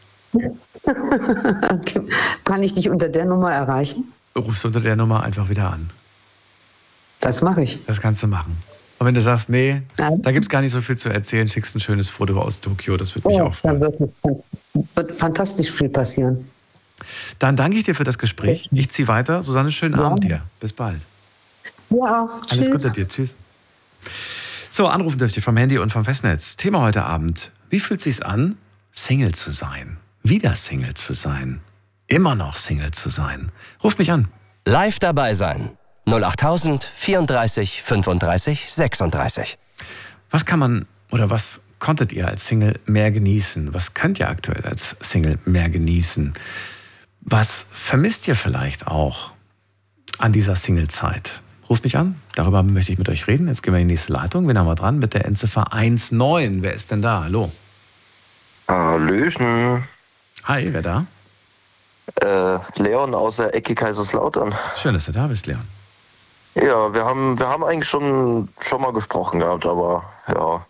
Kann ich dich unter der Nummer erreichen?
Rufst du unter der Nummer einfach wieder an.
Das mache ich.
Das kannst du machen. Und wenn du sagst, nee,
Nein.
da gibt es gar nicht so viel zu erzählen, schickst ein schönes Foto aus Tokio, das würde mich
Oh,
auch freuen.
dann wird, wird fantastisch viel passieren.
Dann danke ich dir für das Gespräch. Ich ziehe weiter. Susanne, schönen
Ja.
Abend dir. Bis bald.
Ja, auch.
Alles
Tschüss.
Gute dir. Tschüss. So, anrufen dürft ihr vom Handy und vom Festnetz. Thema heute Abend. Wie fühlt es sich an, Single zu sein? Wieder Single zu sein? Immer noch Single zu sein? Ruft mich an.
Live dabei sein. null acht vierunddreißig fünfunddreißig sechsunddreißig.
Was kann man oder was konntet ihr als Single mehr genießen? Was könnt ihr aktuell als Single mehr genießen? Was vermisst ihr vielleicht auch an dieser Single-Zeit? Ruft mich an, darüber möchte ich mit euch reden. Jetzt gehen wir in die nächste Leitung. Wen haben wir dran? Mit der Endziffer eins neun. Wer ist denn da? Hallo.
Hallöchen.
Hi, wer da?
Äh, Leon aus der Ecke Kaiserslautern.
Schön, dass du da bist, Leon.
Ja, wir haben, wir haben eigentlich schon, schon mal gesprochen gehabt, aber ja.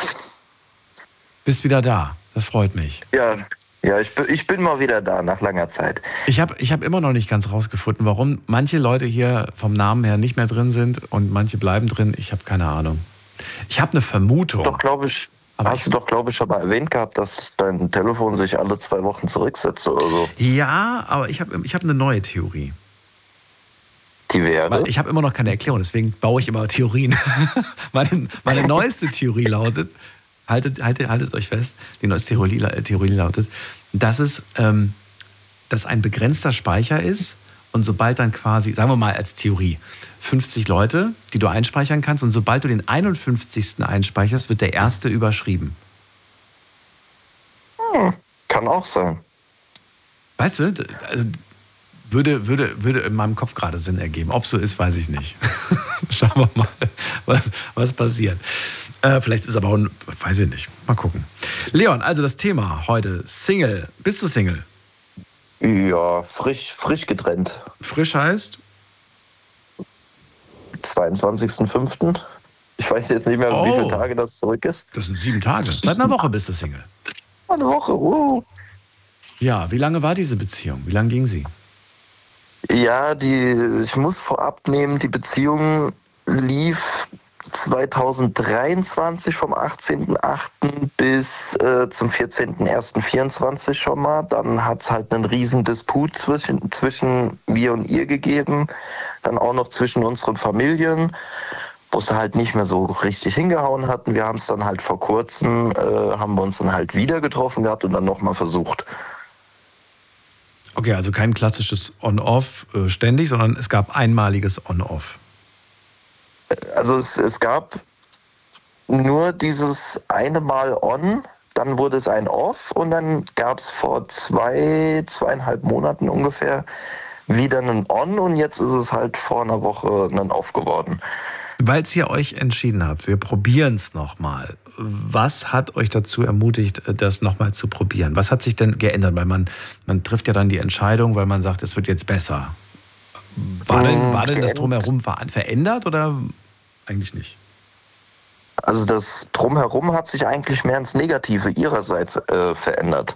Bist wieder da, das freut mich.
Ja, ja ich, bin, ich bin mal wieder da, nach langer Zeit.
Ich habe ich hab immer noch nicht ganz rausgefunden, warum manche Leute hier vom Namen her nicht mehr drin sind und manche bleiben drin. Ich habe keine Ahnung. Ich habe eine Vermutung.
Doch, glaube ich,
Aber
hast
ich,
du doch, glaube ich, schon mal erwähnt gehabt, dass dein Telefon sich alle zwei Wochen zurücksetzt oder so.
Ja, aber ich habe ich hab eine neue Theorie.
Die wäre?
Weil ich habe immer noch keine Erklärung, deswegen baue ich immer Theorien. meine, meine neueste Theorie lautet, haltet, haltet, haltet euch fest, die neueste Theorie, Theorie lautet, dass es ähm, dass ein begrenzter Speicher ist und sobald dann quasi, sagen wir mal als Theorie, fünfzig Leute, die du einspeichern kannst und sobald du den einundfünfzigsten einspeicherst, wird der erste überschrieben.
Hm, kann auch sein.
Weißt du, also würde, würde, würde in meinem Kopf gerade Sinn ergeben. Ob so ist, weiß ich nicht. Schauen wir mal, was, was passiert. Äh, vielleicht ist aber auch, ein, weiß ich nicht. Mal gucken. Leon, also das Thema heute, Single. Bist du Single?
Ja, frisch, frisch getrennt.
Frisch heißt?
zweiundzwanzigsten fünften Ich weiß jetzt nicht mehr,
Oh.
wie viele Tage das zurück ist.
Das sind sieben Tage. Seit einer Woche bist du Single.
Eine Woche, uh.
Ja, wie lange war diese Beziehung? Wie lange ging sie?
Ja, die, ich muss vorab nehmen, die Beziehung lief zweitausenddreiundzwanzig vom achtzehnten achten bis äh, zum vierzehnten ersten vierundzwanzig schon mal. Dann hat es halt einen riesen Disput zwischen, zwischen mir und ihr gegeben. Dann auch noch zwischen unseren Familien, wo es halt nicht mehr so richtig hingehauen hatten. Wir haben es dann halt vor kurzem, äh, haben wir uns dann halt wieder getroffen gehabt und dann nochmal versucht.
Okay, also kein klassisches On-Off äh, ständig, sondern es gab einmaliges On-Off.
Also es, es gab nur dieses eine Mal On, dann wurde es ein Off und dann gab es vor zwei, zweieinhalb Monaten ungefähr wieder einen On und jetzt ist es halt vor einer Woche ein Off geworden.
Weil ihr euch entschieden habt, wir probieren es nochmal. Was hat euch dazu ermutigt, das nochmal zu probieren? Was hat sich denn geändert? Weil man, man trifft ja dann die Entscheidung, weil man sagt, es wird jetzt besser. War denn, war denn das Drumherum verändert oder eigentlich nicht?
Also das Drumherum hat sich eigentlich mehr ins Negative ihrerseits äh, verändert.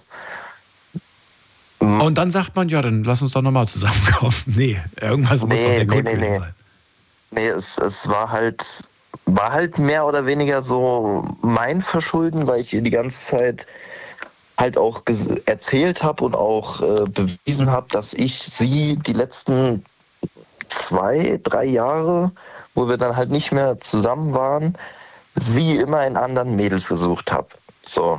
Und dann sagt man, ja, dann lass uns doch nochmal zusammenkommen. Nee, irgendwas muss
nee,
doch der
nee,
Grund
nee, nee.
sein.
Nee, es, es war halt, war halt mehr oder weniger so mein Verschulden, weil ich ihr die ganze Zeit halt auch ges- erzählt habe und auch äh, bewiesen habe, dass ich sie die letzten zwei, drei Jahre, wo wir dann halt nicht mehr zusammen waren, sie immer in anderen Mädels gesucht habe. So.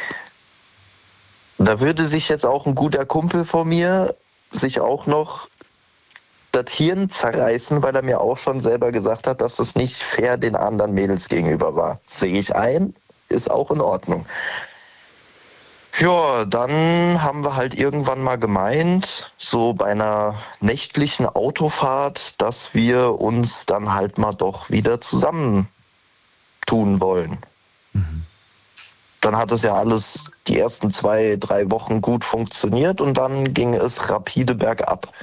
Da würde sich jetzt auch ein guter Kumpel von mir sich auch noch das Hirn zerreißen, weil er mir auch schon selber gesagt hat, dass das nicht fair den anderen Mädels gegenüber war. Sehe ich ein, ist auch in Ordnung. Ja, dann haben wir halt irgendwann mal gemeint, so bei einer nächtlichen Autofahrt, dass wir uns dann halt mal doch wieder zusammentun wollen. Mhm. Dann hat es ja alles die ersten zwei, drei Wochen gut funktioniert und dann ging es rapide bergab.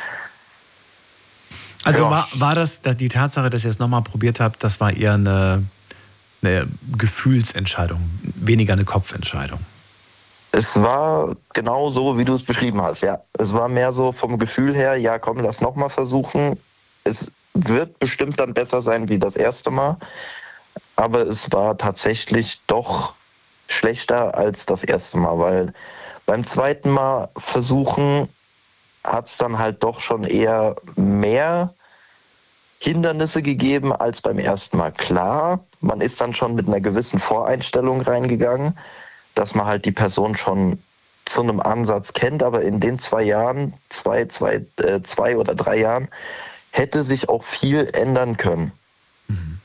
Also
ja.
war, war das die Tatsache, dass ihr es nochmal probiert habt, das war eher eine, eine Gefühlsentscheidung, weniger eine Kopfentscheidung?
Es war genau so, wie du es beschrieben hast, ja. Es war mehr so vom Gefühl her, ja komm, lass nochmal versuchen. Es wird bestimmt dann besser sein wie das erste Mal, aber es war tatsächlich doch schlechter als das erste Mal, weil beim zweiten Mal versuchen hat es dann halt doch schon eher mehr Hindernisse gegeben als beim ersten Mal. Klar, man ist dann schon mit einer gewissen Voreinstellung reingegangen, dass man halt die Person schon zu einem Ansatz kennt, aber in den zwei Jahren, zwei, zwei, äh, zwei oder drei Jahren, hätte sich auch viel ändern können.
Mhm.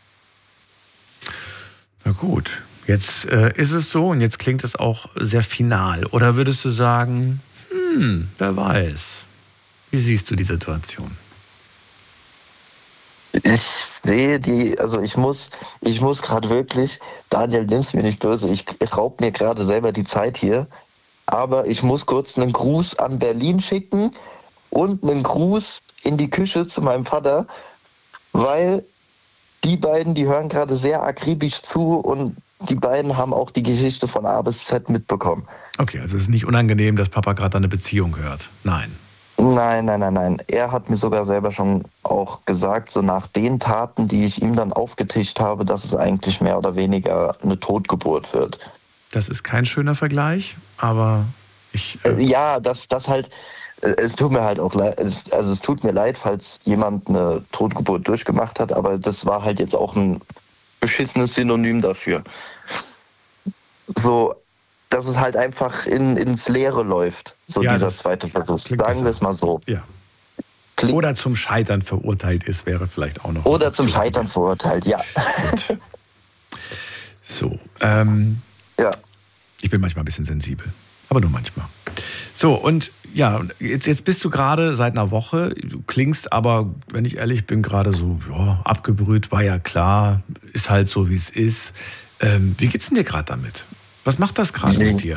Na gut, jetzt äh, ist es so und jetzt klingt es auch sehr final. Oder würdest du sagen, hm, wer weiß, wie siehst du die Situation?
Ich sehe die, also ich muss, ich muss gerade wirklich, Daniel, nimm's mir nicht böse, ich raub mir gerade selber die Zeit hier, aber ich muss kurz einen Gruß an Berlin schicken und einen Gruß in die Küche zu meinem Vater, weil die beiden, die hören gerade sehr akribisch zu und die beiden haben auch die Geschichte von A bis Z mitbekommen.
Okay, also es ist nicht unangenehm, dass Papa gerade eine Beziehung hört. Nein.
Nein, nein, nein, nein. Er hat mir sogar selber schon auch gesagt, so nach den Taten, die ich ihm dann aufgetischt habe, dass es eigentlich mehr oder weniger eine Totgeburt wird.
Das ist kein schöner Vergleich, aber ich... Äh
ja, das, das halt, es tut mir halt auch leid, also es tut mir leid, falls jemand eine Totgeburt durchgemacht hat, aber das war halt jetzt auch ein beschissenes Synonym dafür. So, dass es halt einfach in, ins Leere läuft, so ja, dieser zweite Versuch. Sagen wir es mal so.
Ja. Klingt oder zum Scheitern verurteilt ist, wäre vielleicht auch noch.
Oder zum Scheitern verurteilt, ja.
Gut. So, ähm,
ja.
Ich bin manchmal ein bisschen sensibel, aber nur manchmal. So, und ja, jetzt, jetzt bist du gerade seit einer Woche, du klingst aber, wenn ich ehrlich bin, gerade so, ja, abgebrüht, war ja klar, ist halt so, wie es ist. Ähm, wie geht's denn dir gerade damit? Was macht das gerade mit dir?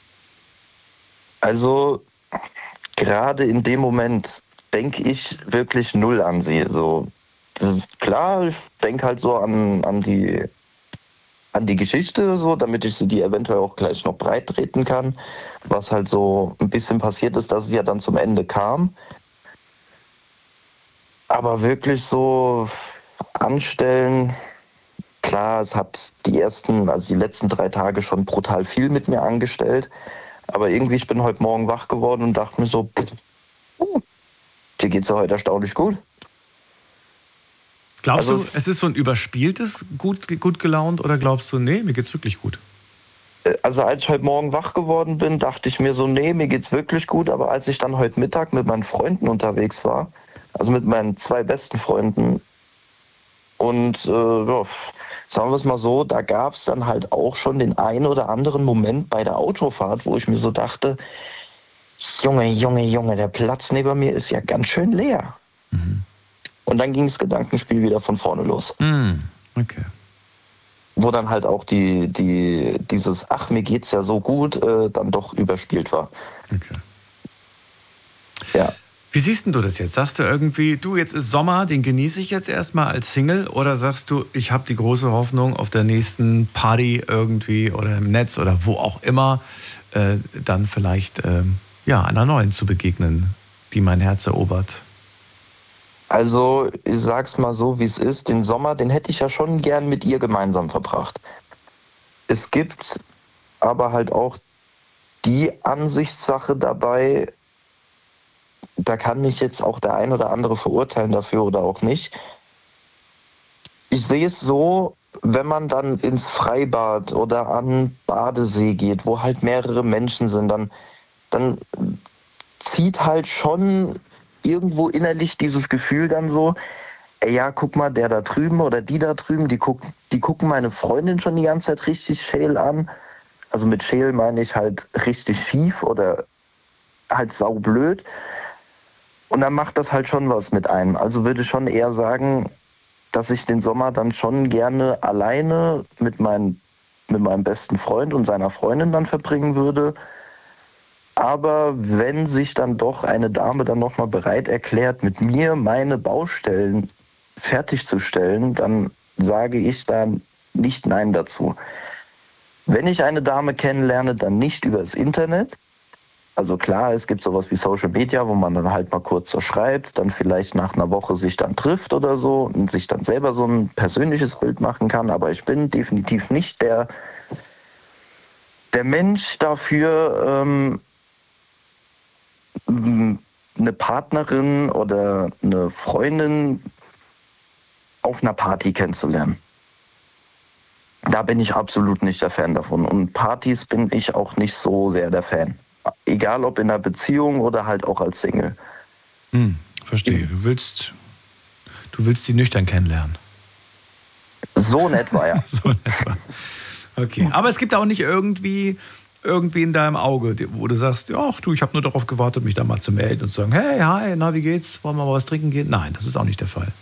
Also, gerade in dem Moment denke ich wirklich null an sie. So, das ist klar, ich denke halt so an, an, die, an die Geschichte, so, damit ich sie die eventuell auch gleich noch breit treten kann. Was halt so ein bisschen passiert ist, dass es ja dann zum Ende kam. Aber wirklich so anstellen, klar, es hat die ersten, also die letzten drei Tage schon brutal viel mit mir angestellt. Aber irgendwie, ich bin heute Morgen wach geworden und dachte mir so, oh, dir geht's ja heute erstaunlich gut.
Glaubst
also
du, es, es ist so ein überspieltes, gut, gut gelaunt, oder glaubst du, nee, mir geht's wirklich gut?
Also als ich heute Morgen wach geworden bin, dachte ich mir so, nee, mir geht's wirklich gut. Aber als ich dann heute Mittag mit meinen Freunden unterwegs war, also mit meinen zwei besten Freunden, und äh, ja, sagen wir es mal so, da gab es dann halt auch schon den einen oder anderen Moment bei der Autofahrt, wo ich mir so dachte, Junge, Junge, Junge, der Platz neben mir ist ja ganz schön leer. Mhm. Und dann ging das Gedankenspiel wieder von vorne los.
Mhm. Okay.
Wo dann halt auch die, die, dieses Ach, mir geht's ja so gut, äh, dann doch überspielt war.
Okay.
Ja.
Wie siehst denn du das jetzt? Sagst du irgendwie, du, jetzt ist Sommer, den genieße ich jetzt erstmal als Single? Oder sagst du, ich habe die große Hoffnung, auf der nächsten Party irgendwie oder im Netz oder wo auch immer, äh, dann vielleicht äh, ja, einer neuen zu begegnen, die mein Herz erobert?
Also, ich sag's mal so, wie es ist. Den Sommer, den hätte ich ja schon gern mit ihr gemeinsam verbracht. Es gibt aber halt auch die Ansichtssache dabei, da kann mich jetzt auch der ein oder andere verurteilen dafür oder auch nicht. Ich sehe es so, wenn man dann ins Freibad oder an Badesee geht, wo halt mehrere Menschen sind, dann, dann zieht halt schon irgendwo innerlich dieses Gefühl dann so, ey, ja, guck mal, der da drüben oder die da drüben, die gucken, die gucken meine Freundin schon die ganze Zeit richtig scheel an. Also mit scheel meine ich halt richtig schief oder halt saublöd. Und dann macht das halt schon was mit einem. Also würde ich schon eher sagen, dass ich den Sommer dann schon gerne alleine mit, mein, mit meinem besten Freund und seiner Freundin dann verbringen würde. Aber wenn sich dann doch eine Dame dann nochmal bereit erklärt, mit mir meine Baustellen fertigzustellen, dann sage ich da nicht Nein dazu. Wenn ich eine Dame kennenlerne, dann nicht über das Internet. Also klar, es gibt sowas wie Social Media, wo man dann halt mal kurz so schreibt, dann vielleicht nach einer Woche sich dann trifft oder so und sich dann selber so ein persönliches Bild machen kann. Aber ich bin definitiv nicht der, der Mensch dafür, ähm, eine Partnerin oder eine Freundin auf einer Party kennenzulernen. Da bin ich absolut nicht der Fan davon. Und Partys bin ich auch nicht so sehr der Fan. Egal ob in einer Beziehung oder halt auch als Single.
Hm, verstehe. Du willst, du willst die nüchtern kennenlernen.
So in etwa, ja.
So in etwa. Okay. Aber es gibt auch nicht irgendwie, irgendwie in deinem Auge, wo du sagst, ach du, ich habe nur darauf gewartet, mich da mal zu melden und zu sagen, hey, hi, na, wie geht's? Wollen wir mal was trinken gehen? Nein, das ist auch nicht der Fall.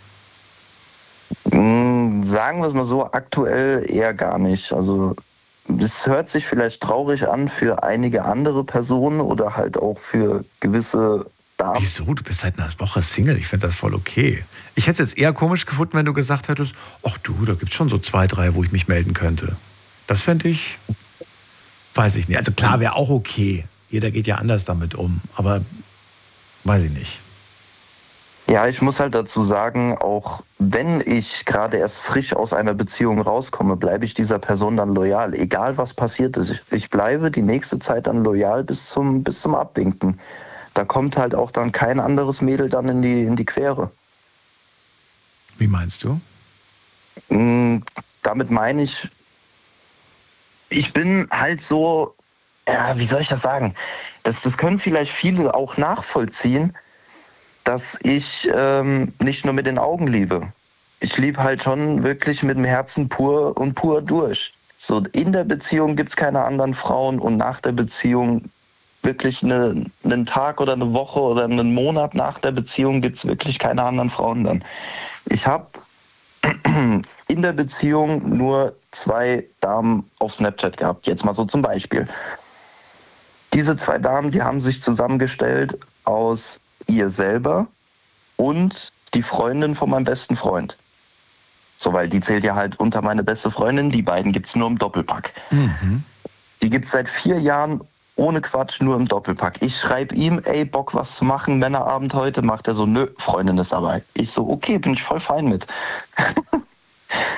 Sagen wir es mal so, aktuell eher gar nicht. Also es hört sich vielleicht traurig an für einige andere Personen oder halt auch für gewisse Damen.
Wieso? Du bist seit einer Woche Single. Ich finde das voll okay. Ich hätte es jetzt eher komisch gefunden, wenn du gesagt hättest, ach du, da gibt es schon so zwei, drei, wo ich mich melden könnte. Das fände ich, weiß ich nicht. Also klar, wäre auch okay. Jeder geht ja anders damit um. Aber weiß ich nicht.
Ja, ich muss halt dazu sagen, auch wenn ich gerade erst frisch aus einer Beziehung rauskomme, bleibe ich dieser Person dann loyal. Egal was passiert ist. Ich, ich bleibe die nächste Zeit dann loyal bis zum, bis zum Abwinken. Da kommt halt auch dann kein anderes Mädel dann in die, in die Quere.
Wie meinst du?
Mm, damit meine ich, ich bin halt so, ja, wie soll ich das sagen? Das, das können vielleicht viele auch nachvollziehen, dass ich ähm, nicht nur mit den Augen liebe. Ich liebe halt schon wirklich mit dem Herzen pur und pur durch. So in der Beziehung gibt es keine anderen Frauen und nach der Beziehung wirklich eine, einen Tag oder eine Woche oder einen Monat nach der Beziehung gibt es wirklich keine anderen Frauen dann. Ich habe in der Beziehung nur zwei Damen auf Snapchat gehabt, jetzt mal so zum Beispiel. Diese zwei Damen, die haben sich zusammengestellt aus ihr selber und die Freundin von meinem besten Freund. So, weil die zählt ja halt unter meine beste Freundin, die beiden gibt es nur im Doppelpack. Mhm. Die gibt es seit vier Jahren ohne Quatsch nur im Doppelpack. Ich schreibe ihm, ey, Bock was zu machen, Männerabend heute, macht er so, nö, Freundin ist dabei. Ich so, okay, bin ich voll fein mit.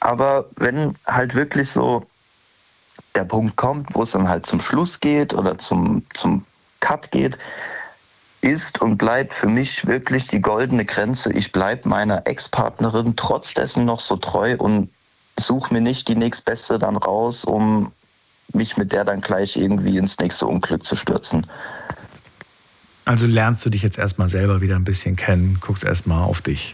Aber wenn halt wirklich so der Punkt kommt, wo es dann halt zum Schluss geht oder zum, zum Cut geht, ist und bleibt für mich wirklich die goldene Grenze. Ich bleibe meiner Ex-Partnerin trotz dessen noch so treu und suche mir nicht die nächstbeste dann raus, um mich mit der dann gleich irgendwie ins nächste Unglück zu stürzen.
Also lernst du dich jetzt erstmal selber wieder ein bisschen kennen, guckst erstmal auf dich.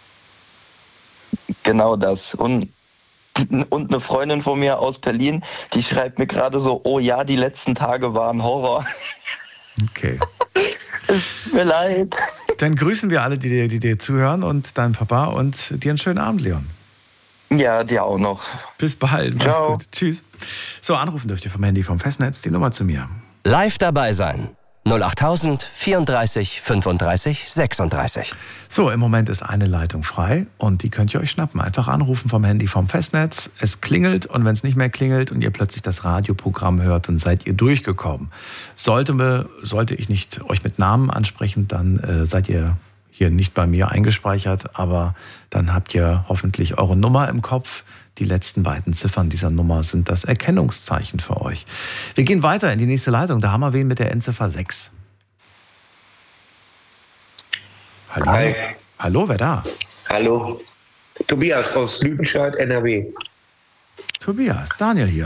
Genau das. Und, und eine Freundin von mir aus Berlin, die schreibt mir gerade so, oh ja, die letzten Tage waren Horror.
Okay.
Es tut mir leid.
Dann grüßen wir alle, die dir, die dir zuhören und deinen Papa und dir einen schönen Abend, Leon.
Ja, dir auch noch.
Bis bald. Mach's
Ciao.
gut. Tschüss. So, anrufen dürft ihr vom Handy vom Festnetz die Nummer zu mir.
Live dabei sein. null acht vierunddreißig fünfunddreißig sechsunddreißig.
So, im Moment ist eine Leitung frei und die könnt ihr euch schnappen. Einfach anrufen vom Handy vom Festnetz. Es klingelt und wenn es nicht mehr klingelt und ihr plötzlich das Radioprogramm hört, dann seid ihr durchgekommen. Sollte, wir, sollte ich nicht euch mit Namen ansprechen, dann äh, seid ihr hier nicht bei mir eingespeichert, aber dann habt ihr hoffentlich eure Nummer im Kopf. Die letzten beiden Ziffern dieser Nummer sind das Erkennungszeichen für euch. Wir gehen weiter in die nächste Leitung. Da haben wir wen mit der Endziffer sechs. Hallo.
Hi.
Hallo, wer da?
Hallo. Tobias aus Lüdenscheid, N R W.
Tobias, Daniel hier.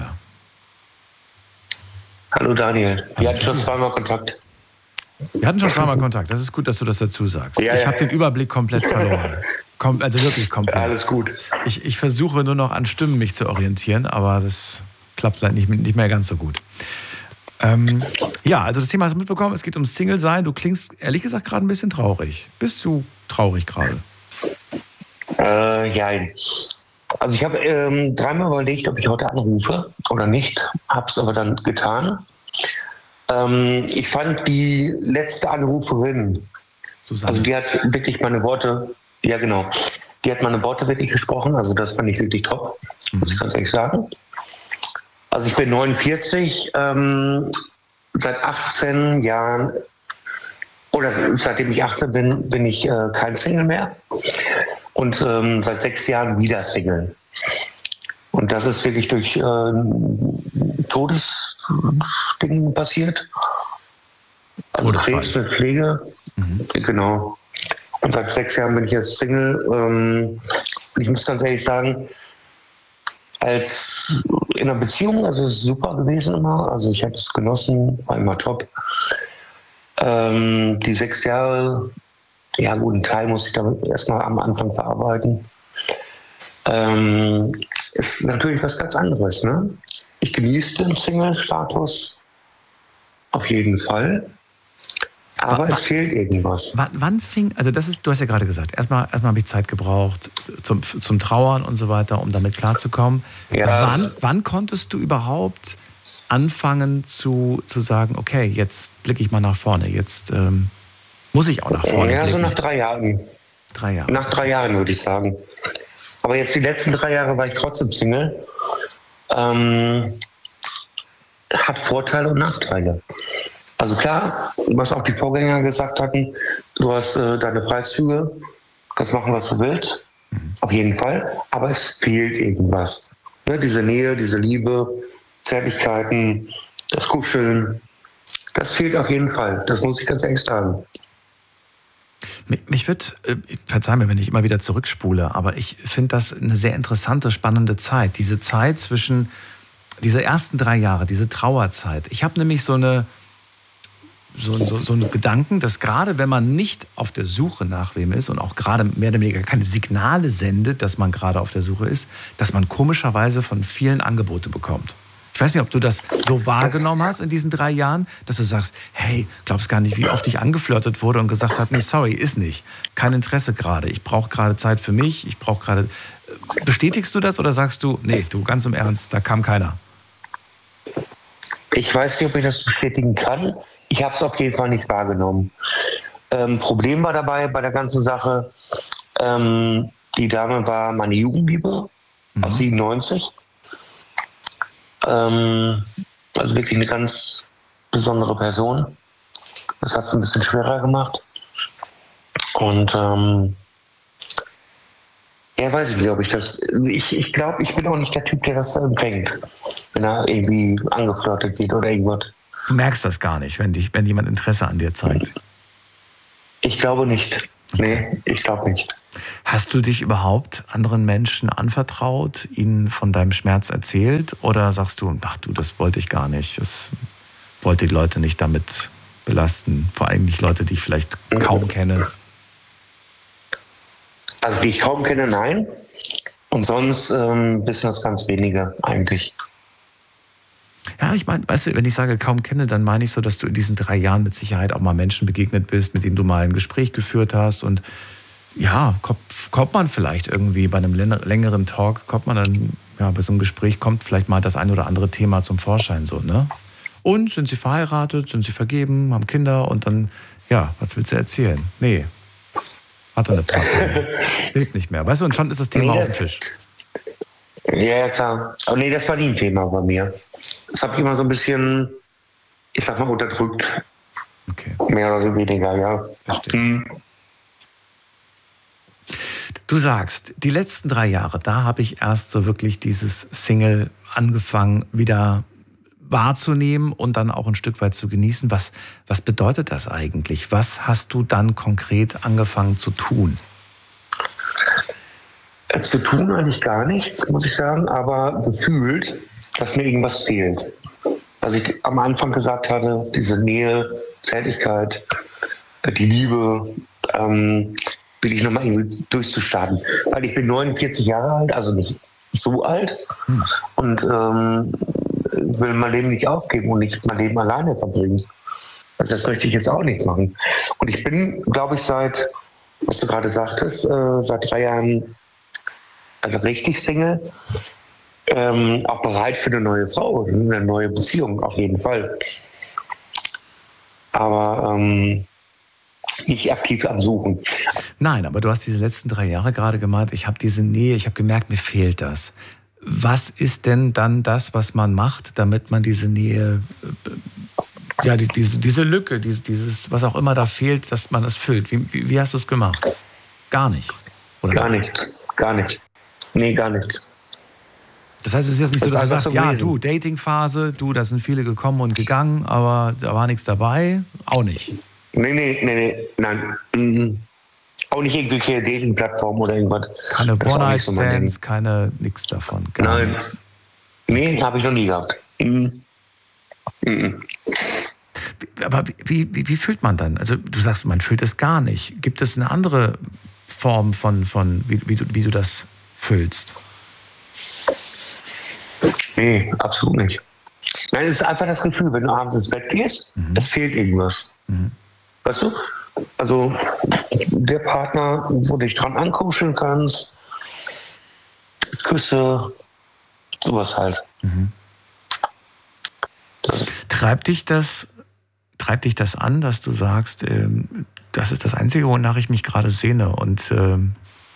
Hallo Daniel. Wir
Hallo,
hatten schon
Tobias.
zweimal Kontakt.
Wir hatten schon zweimal Kontakt. Das ist gut, dass du das dazu sagst.
Ja,
ich
ja,
habe
ja.
den Überblick komplett verloren. Kom also wirklich komplett.
Alles gut.
Ich, ich versuche nur noch an Stimmen mich zu orientieren, aber das klappt leider nicht, nicht mehr ganz so gut. Ähm, ja, also das Thema hast du mitbekommen. Es geht ums Single-Sein. Du klingst ehrlich gesagt gerade ein bisschen traurig. Bist du traurig gerade?
Äh, ja. Also ich habe ähm, dreimal überlegt, ob ich heute anrufe oder nicht. Habe es aber dann getan. Ähm, ich fand die letzte Anruferin,
Susanne.
also die hat wirklich meine Worte, ja genau, die hat meine Worte wirklich gesprochen, also das fand ich wirklich top, muss ich ganz ehrlich sagen. Also ich bin neunundvierzig, ähm, seit achtzehn Jahren, oder seitdem ich achtzehn bin, bin ich äh, kein Single mehr und ähm, seit sechs Jahren wieder Single. Und das ist wirklich durch äh, Todesdingen passiert. Also Krebs mit Pflege. Mhm. Genau. Und seit sechs Jahren bin ich jetzt Single. Ähm, ich muss ganz ehrlich sagen, als in einer Beziehung, also es ist super gewesen immer. Also ich habe es genossen, war immer top. Ähm, die sechs Jahre, ja gut, einen Teil muss ich damit erstmal am Anfang verarbeiten. Ähm, ist natürlich was ganz anderes, ne? Ich genieße den Single-Status auf jeden Fall, aber
wann,
es fehlt irgendwas.
Wann, wann fing, also das ist, du hast ja gerade gesagt, erstmal, erstmal habe ich Zeit gebraucht zum, zum Trauern und so weiter, um damit klarzukommen.
Ja.
Wann, wann konntest du überhaupt anfangen zu, zu sagen, okay, jetzt blicke ich mal nach vorne, jetzt ähm, muss ich auch nach vorne
Ja,
blicken.
so nach drei Jahren.
Drei Jahre.
Nach drei Jahren würde ich sagen. Aber jetzt die letzten drei Jahre war ich trotzdem Single. Ähm, hat Vorteile und Nachteile. Also klar, was auch die Vorgänger gesagt hatten, du hast äh, deine Preiszüge, kannst machen, was du willst, mhm. auf jeden Fall, aber es fehlt irgendwas. Ne, diese Nähe, diese Liebe, Zärtlichkeiten, das Kuscheln, das fehlt auf jeden Fall, das muss ich ganz ehrlich sagen.
Mich wird, verzeih mir, wenn ich immer wieder zurückspule, aber ich finde das eine sehr interessante, spannende Zeit. Diese Zeit zwischen, diese ersten drei Jahre, diese Trauerzeit. Ich habe nämlich so eine, so, so, so einen Gedanken, dass gerade wenn man nicht auf der Suche nach wem ist und auch gerade mehr oder weniger keine Signale sendet, dass man gerade auf der Suche ist, dass man komischerweise von vielen Angebote bekommt. Ich weiß nicht, ob du das so wahrgenommen hast in diesen drei Jahren, dass du sagst, hey, glaubst gar nicht, wie oft ich angeflirtet wurde und gesagt hat, nee, sorry, ist nicht. Kein Interesse gerade. Ich brauche gerade Zeit für mich. Ich brauche gerade. Bestätigst du das oder sagst du, nee, du ganz im Ernst, da kam keiner?
Ich weiß nicht, ob ich das bestätigen kann. Ich habe es auf jeden Fall nicht wahrgenommen. Ähm, Problem war dabei bei der ganzen Sache, ähm, die Dame war meine Jugendliebe, mhm. aus siebenundneunzig. Ähm, also wirklich eine ganz besondere Person. Das hat es ein bisschen schwerer gemacht. Und ähm, Ja, weiß ich nicht, ob ich das. Ich, ich glaube, ich bin auch nicht der Typ, der das empfängt, wenn er irgendwie angeflirtet wird oder irgendwas.
Du merkst das gar nicht, wenn, dich, wenn jemand Interesse an dir zeigt?
Ich glaube nicht. Okay. Nee, ich glaube nicht.
Hast du dich überhaupt anderen Menschen anvertraut, ihnen von deinem Schmerz erzählt? Oder sagst du, ach du, das wollte ich gar nicht. Das wollte die Leute nicht damit belasten. Vor allem nicht Leute, die ich vielleicht kaum kenne.
Also die ich kaum kenne, nein. Und sonst ähm, bisschen das ganz wenige eigentlich.
Ja, ich meine, weißt du, wenn ich sage kaum kenne, dann meine ich so, dass du in diesen drei Jahren mit Sicherheit auch mal Menschen begegnet bist, mit denen du mal ein Gespräch geführt hast. Und ja, kommt, kommt man vielleicht irgendwie bei einem längeren Talk, kommt man dann, ja, bei so einem Gespräch kommt vielleicht mal das ein oder andere Thema zum Vorschein, so, ne? Und sind sie verheiratet, sind sie vergeben, haben Kinder und dann, ja, was willst du erzählen? Nee, hat er eine Partnerin, lebt nicht mehr. Weißt du, und schon ist das Thema nee, auf dem Tisch.
Ja, ja, klar. Aber nee, das war nie ein Thema bei mir. Das habe ich immer so ein bisschen, ich sag mal, unterdrückt.
Okay.
Mehr oder weniger, ja.
Verstehe.
Hm.
Du sagst, die letzten drei Jahre, da habe ich erst so wirklich dieses Single angefangen, wieder wahrzunehmen und dann auch ein Stück weit zu genießen. Was, was bedeutet das eigentlich? Was hast du dann konkret angefangen zu tun?
Äh, zu tun eigentlich gar nichts, muss ich sagen, aber gefühlt, dass mir irgendwas fehlt. Was ich am Anfang gesagt hatte, diese Nähe, Zärtlichkeit, die Liebe, ähm, will ich nochmal irgendwie durchzustarten. Weil ich bin neunundvierzig Jahre alt, also nicht so alt, hm. und ähm, will mein Leben nicht aufgeben und nicht mein Leben alleine verbringen. Also das möchte ich jetzt auch nicht machen. Und ich bin, glaube ich, seit, was du gerade sagtest, äh, seit drei Jahren also richtig Single, ähm, auch bereit für eine neue Frau, eine neue Beziehung, auf jeden Fall. Aber ähm, nicht aktiv am Suchen.
Nein, aber du hast diese letzten drei Jahre gerade gemeint, ich habe diese Nähe, ich habe gemerkt, mir fehlt das. Was ist denn dann das, was man macht, damit man diese Nähe, ja, die, diese, diese Lücke, diese, dieses, was auch immer da fehlt, dass man das füllt? Wie, wie, wie hast du es gemacht? Gar nicht? Oder
gar nicht, gar nicht. Nee, gar nichts.
Das heißt, es ist jetzt nicht
das
so, dass du sagst,
so
ja, du, Datingphase, du, da sind viele gekommen und gegangen, aber da war nichts dabei, auch nicht.
Nee, nee, nee, nee, nein. Mhm. Auch nicht irgendwelche Dating-Plattformen oder irgendwas.
Keine One-Night-Stands, so keine, nix davon. Gar
nein.
Nichts.
Nee, okay. Habe ich noch nie gehabt. Mhm. Mhm.
Aber wie, wie, wie fühlt man dann? Also du sagst, man fühlt es gar nicht. Gibt es eine andere Form von, von wie, wie, du, wie du das fühlst?
Nee, absolut nicht. Nein, es ist einfach das Gefühl, wenn du abends ins Bett gehst, mhm. es fehlt irgendwas. Mhm. Weißt du? Also der Partner, wo du dich dran ankuscheln kannst, Küsse, sowas halt.
Mhm.
Das.
Treibt dich das, treibt dich das an, dass du sagst, ähm, das ist das Einzige, wonach ich mich gerade sehne und ähm,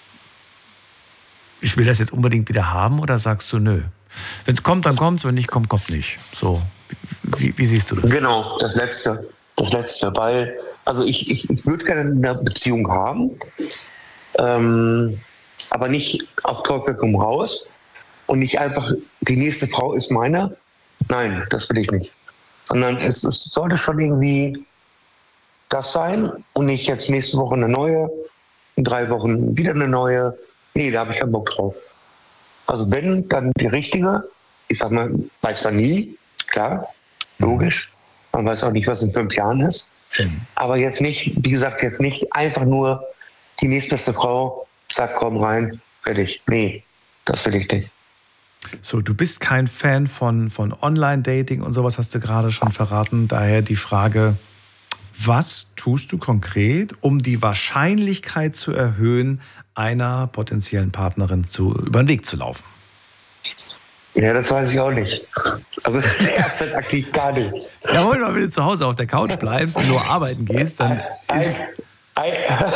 ich will das jetzt unbedingt wieder haben, oder sagst du, nö? Wenn es kommt, dann kommt es, wenn nicht kommt, kommt nicht. So, wie, wie siehst du das?
Genau, das Letzte. Das Letzte, weil, also ich, ich, ich würde gerne eine Beziehung haben, ähm, aber nicht auf Teufel komm raus und nicht einfach, die nächste Frau ist meine. Nein, das will ich nicht. Sondern es, es sollte schon irgendwie das sein und nicht jetzt nächste Woche eine neue, in drei Wochen wieder eine neue. Nee, da habe ich keinen Bock drauf. Also wenn, dann die richtige. Ich sag mal, weiß man nie, klar, logisch. Man weiß auch nicht, was in fünf Jahren ist. Mhm. Aber jetzt nicht, wie gesagt, jetzt nicht einfach nur die nächstbeste Frau, zack, komm rein, fertig. Nee, das will ich nicht.
So, du bist kein Fan von, von Online-Dating und sowas, hast du gerade schon verraten. Daher die Frage, was tust du konkret, um die Wahrscheinlichkeit zu erhöhen, einer potenziellen Partnerin zu, über den Weg zu laufen?
Ja, das weiß ich auch nicht. Also derzeit aktiv gar nichts.
Ja, hol mal, wenn du zu Hause auf der Couch bleibst und nur arbeiten gehst, dann...
Ein, ein,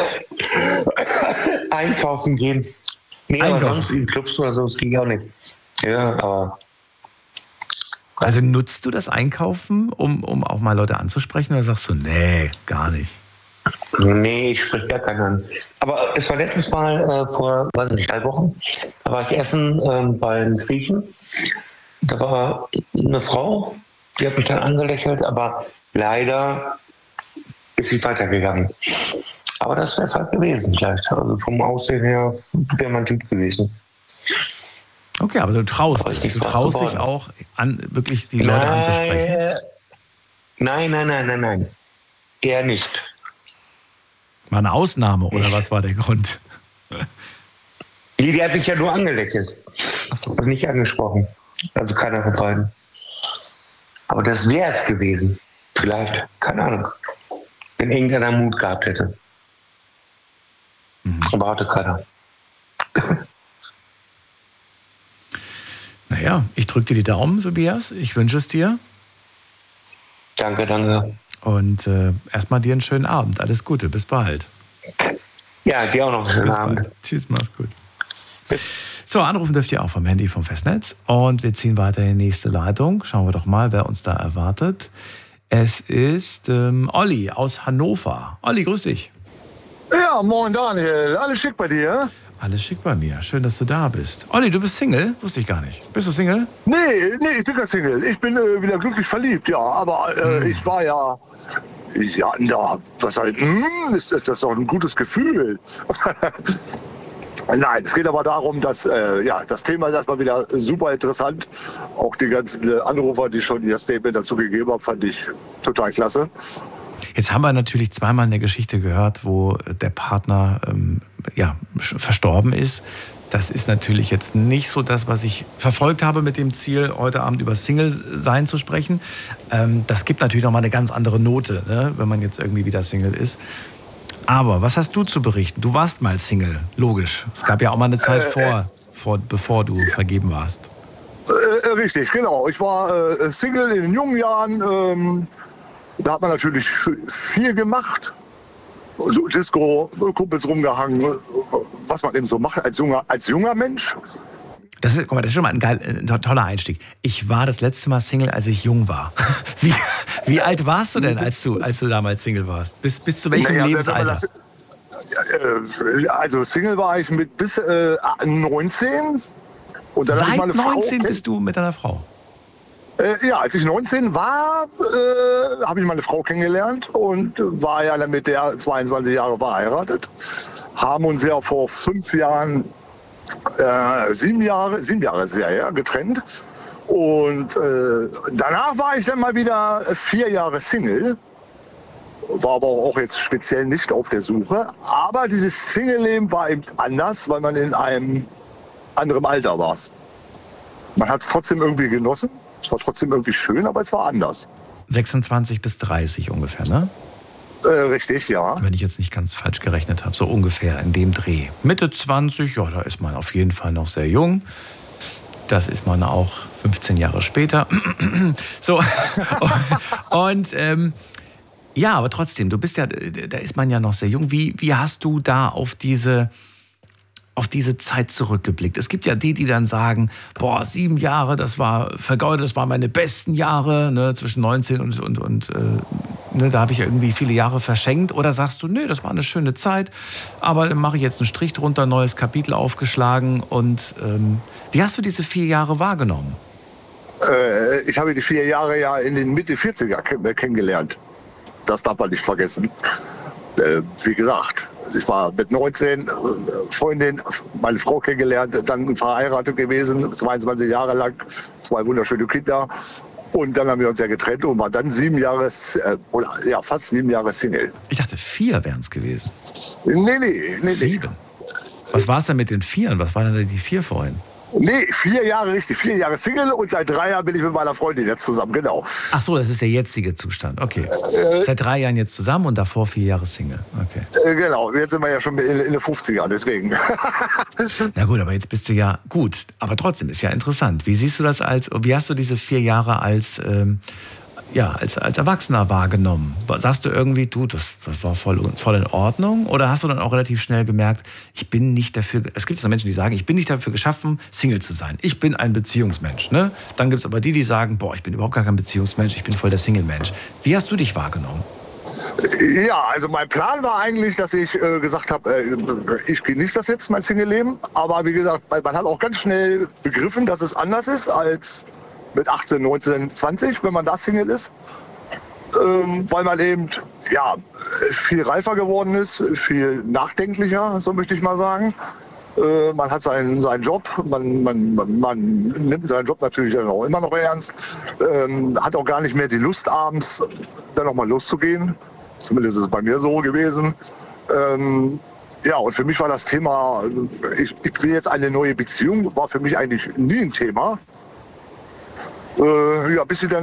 ein, einkaufen gehen. Nee, einkaufen. Aber sonst in Clubs oder so, das ging auch nicht. Ja, aber...
Also nutzt du das Einkaufen, um, um auch mal Leute anzusprechen, oder sagst du, nee, gar nicht?
Nee, ich spreche gar keinen an. Aber es war letztes Mal äh, vor, weiß nicht, drei Wochen, da war ich essen ähm, beim Griechen. Da war eine Frau, die hat mich dann angelächelt, aber leider ist sie weitergegangen. Aber das wäre es halt gewesen vielleicht. Also vom Aussehen her wäre mein Typ gewesen.
Okay, aber du traust dich. Du traust dich auch, an, wirklich die Leute
nein,
anzusprechen.
Nein, nein, nein, nein, nein. Eher nicht.
War eine Ausnahme oder was war der Grund?
Die, die hat mich ja nur angelächelt. Also nicht angesprochen. Also keiner von beiden. Aber das wäre es gewesen. Vielleicht, keine Ahnung. Wenn irgendeiner Mut gehabt hätte. Mhm. Aber hatte keiner.
Naja, ich drücke dir die Daumen, Tobias. Ich wünsche es dir.
Danke, danke.
Und äh, erstmal dir einen schönen Abend. Alles Gute, bis bald.
Ja, dir auch noch einen schönen
bis
Abend.
Bald. Tschüss, mach's gut. So, anrufen dürft ihr auch vom Handy, vom Festnetz. Und wir ziehen weiter in die nächste Leitung. Schauen wir doch mal, wer uns da erwartet. Es ist ähm, Olli aus Hannover. Olli, grüß dich.
Ja, moin Daniel. Alles schick bei dir?
Alles schick bei mir. Schön, dass du da bist. Olli, du bist Single? Wusste ich gar nicht. Bist du Single?
Nee, nee, ich bin kein Single. Ich bin äh, wieder glücklich verliebt, ja. Aber äh, hm. ich war ja... Ja, na, was halt... Hm, ist, ist das doch ein gutes Gefühl. Nein, es geht aber darum, dass äh, ja, das Thema ist erstmal wieder super interessant. Auch die ganzen Anrufer, die schon ihr Statement dazu gegeben haben, fand ich total klasse.
Jetzt haben wir natürlich zweimal eine Geschichte gehört, wo der Partner ähm, ja, verstorben ist. Das ist natürlich jetzt nicht so das, was ich verfolgt habe mit dem Ziel, heute Abend über Single-Sein zu sprechen. Ähm, das gibt natürlich nochmal eine ganz andere Note, ne, wenn man jetzt irgendwie wieder Single ist. Aber was hast du zu berichten? Du warst mal Single, logisch. Es gab ja auch mal eine Zeit äh, vor, äh, vor, bevor du vergeben warst.
Äh, richtig, genau. Ich war äh, Single in den jungen Jahren. Ähm, da hat man natürlich viel gemacht. So Disco, Kumpels rumgehangen, was man eben so macht als junger, als junger Mensch.
Das ist, guck mal, das ist schon mal ein, geil, ein toller Einstieg. Ich war das letzte Mal Single, als ich jung war. Wie, wie alt warst du denn, als du, als du damals Single warst? Bis, bis zu welchem naja, Lebensalter?
Das, also Single war ich mit bis äh, neunzehn. Und dann
Seit
meine
neunzehn
Frau,
bist du mit deiner Frau?
Äh, ja, als ich neunzehn war, äh, habe ich meine Frau kennengelernt und war ja dann mit der zweiundzwanzig Jahre verheiratet. Haben uns ja vor fünf Jahren, äh, sieben Jahre, sieben Jahre ist ja her, getrennt. Und äh, danach war ich dann mal wieder vier Jahre Single. War aber auch jetzt speziell nicht auf der Suche. Aber dieses Single-Leben war eben anders, weil man in einem anderen Alter war. Man hat es trotzdem irgendwie genossen. Es war trotzdem irgendwie schön, aber es war anders.
sechsundzwanzig bis dreißig ungefähr, ne?
Äh, richtig, ja.
Wenn ich jetzt nicht ganz falsch gerechnet habe, so ungefähr in dem Dreh. Mitte zwanzig, ja, da ist man auf jeden Fall noch sehr jung. Das ist man auch fünfzehn Jahre später. So. Und ähm, ja, aber trotzdem, du bist ja, da ist man ja noch sehr jung. Wie, wie hast du da auf diese... auf diese Zeit zurückgeblickt? Es gibt ja die, die dann sagen, boah, sieben Jahre, das war vergeudet, das waren meine besten Jahre, ne, zwischen neunzehn und, und, und äh, ne, da habe ich irgendwie viele Jahre verschenkt. Oder sagst du, nee, das war eine schöne Zeit, aber dann mache ich jetzt einen Strich drunter, neues Kapitel aufgeschlagen. Und ähm, wie hast du diese vier Jahre wahrgenommen?
Äh, ich habe die vier Jahre ja in den Mitte vierziger kennengelernt. Das darf man nicht vergessen. Äh, wie gesagt, ich war mit neunzehn Freundin, meine Frau kennengelernt, dann verheiratet gewesen, zweiundzwanzig Jahre lang, zwei wunderschöne Kinder. Und dann haben wir uns ja getrennt und waren dann sieben Jahre, äh, oder ja, fast sieben Jahre Single.
Ich dachte, vier wären es gewesen.
Nee, nee, nee.
Sieben. Was war es denn mit den Vieren? Was waren denn die vier vorhin?
Nee, vier Jahre richtig, vier Jahre Single und seit drei Jahren bin ich mit meiner Freundin jetzt zusammen, genau.
Ach so, das ist der jetzige Zustand, okay. Äh, seit drei Jahren jetzt zusammen und davor vier Jahre Single, okay.
Äh, genau, jetzt sind wir ja schon in, in den fünfzigern, deswegen.
Na gut, aber jetzt bist du ja, gut, aber trotzdem ist ja interessant. Wie siehst du das als, wie hast du diese vier Jahre als, ähm, ja, als, als Erwachsener wahrgenommen? Sagst du irgendwie, du, das, das war voll, voll in Ordnung? Oder hast du dann auch relativ schnell gemerkt, ich bin nicht dafür, es gibt so Menschen, die sagen, ich bin nicht dafür geschaffen, Single zu sein. Ich bin ein Beziehungsmensch. Ne? Dann gibt es aber die, die sagen, boah, ich bin überhaupt gar kein Beziehungsmensch, ich bin voll der Single-Mensch. Wie hast du dich wahrgenommen?
Ja, also mein Plan war eigentlich, dass ich äh, gesagt habe, äh, ich genieße das jetzt, mein Single-Leben. Aber wie gesagt, man hat auch ganz schnell begriffen, dass es anders ist als mit achtzehn, neunzehn, zwanzig, wenn man da Single ist. Ähm, weil man eben ja, viel reifer geworden ist, viel nachdenklicher, so möchte ich mal sagen. Äh, man hat seinen, seinen Job, man, man, man, man nimmt seinen Job natürlich auch immer noch ernst, ähm, hat auch gar nicht mehr die Lust, abends dann nochmal loszugehen. Zumindest ist es bei mir so gewesen. Ähm, ja, und für mich war das Thema, ich, ich will jetzt eine neue Beziehung, war für mich eigentlich nie ein Thema. Äh, ja, bis sie dann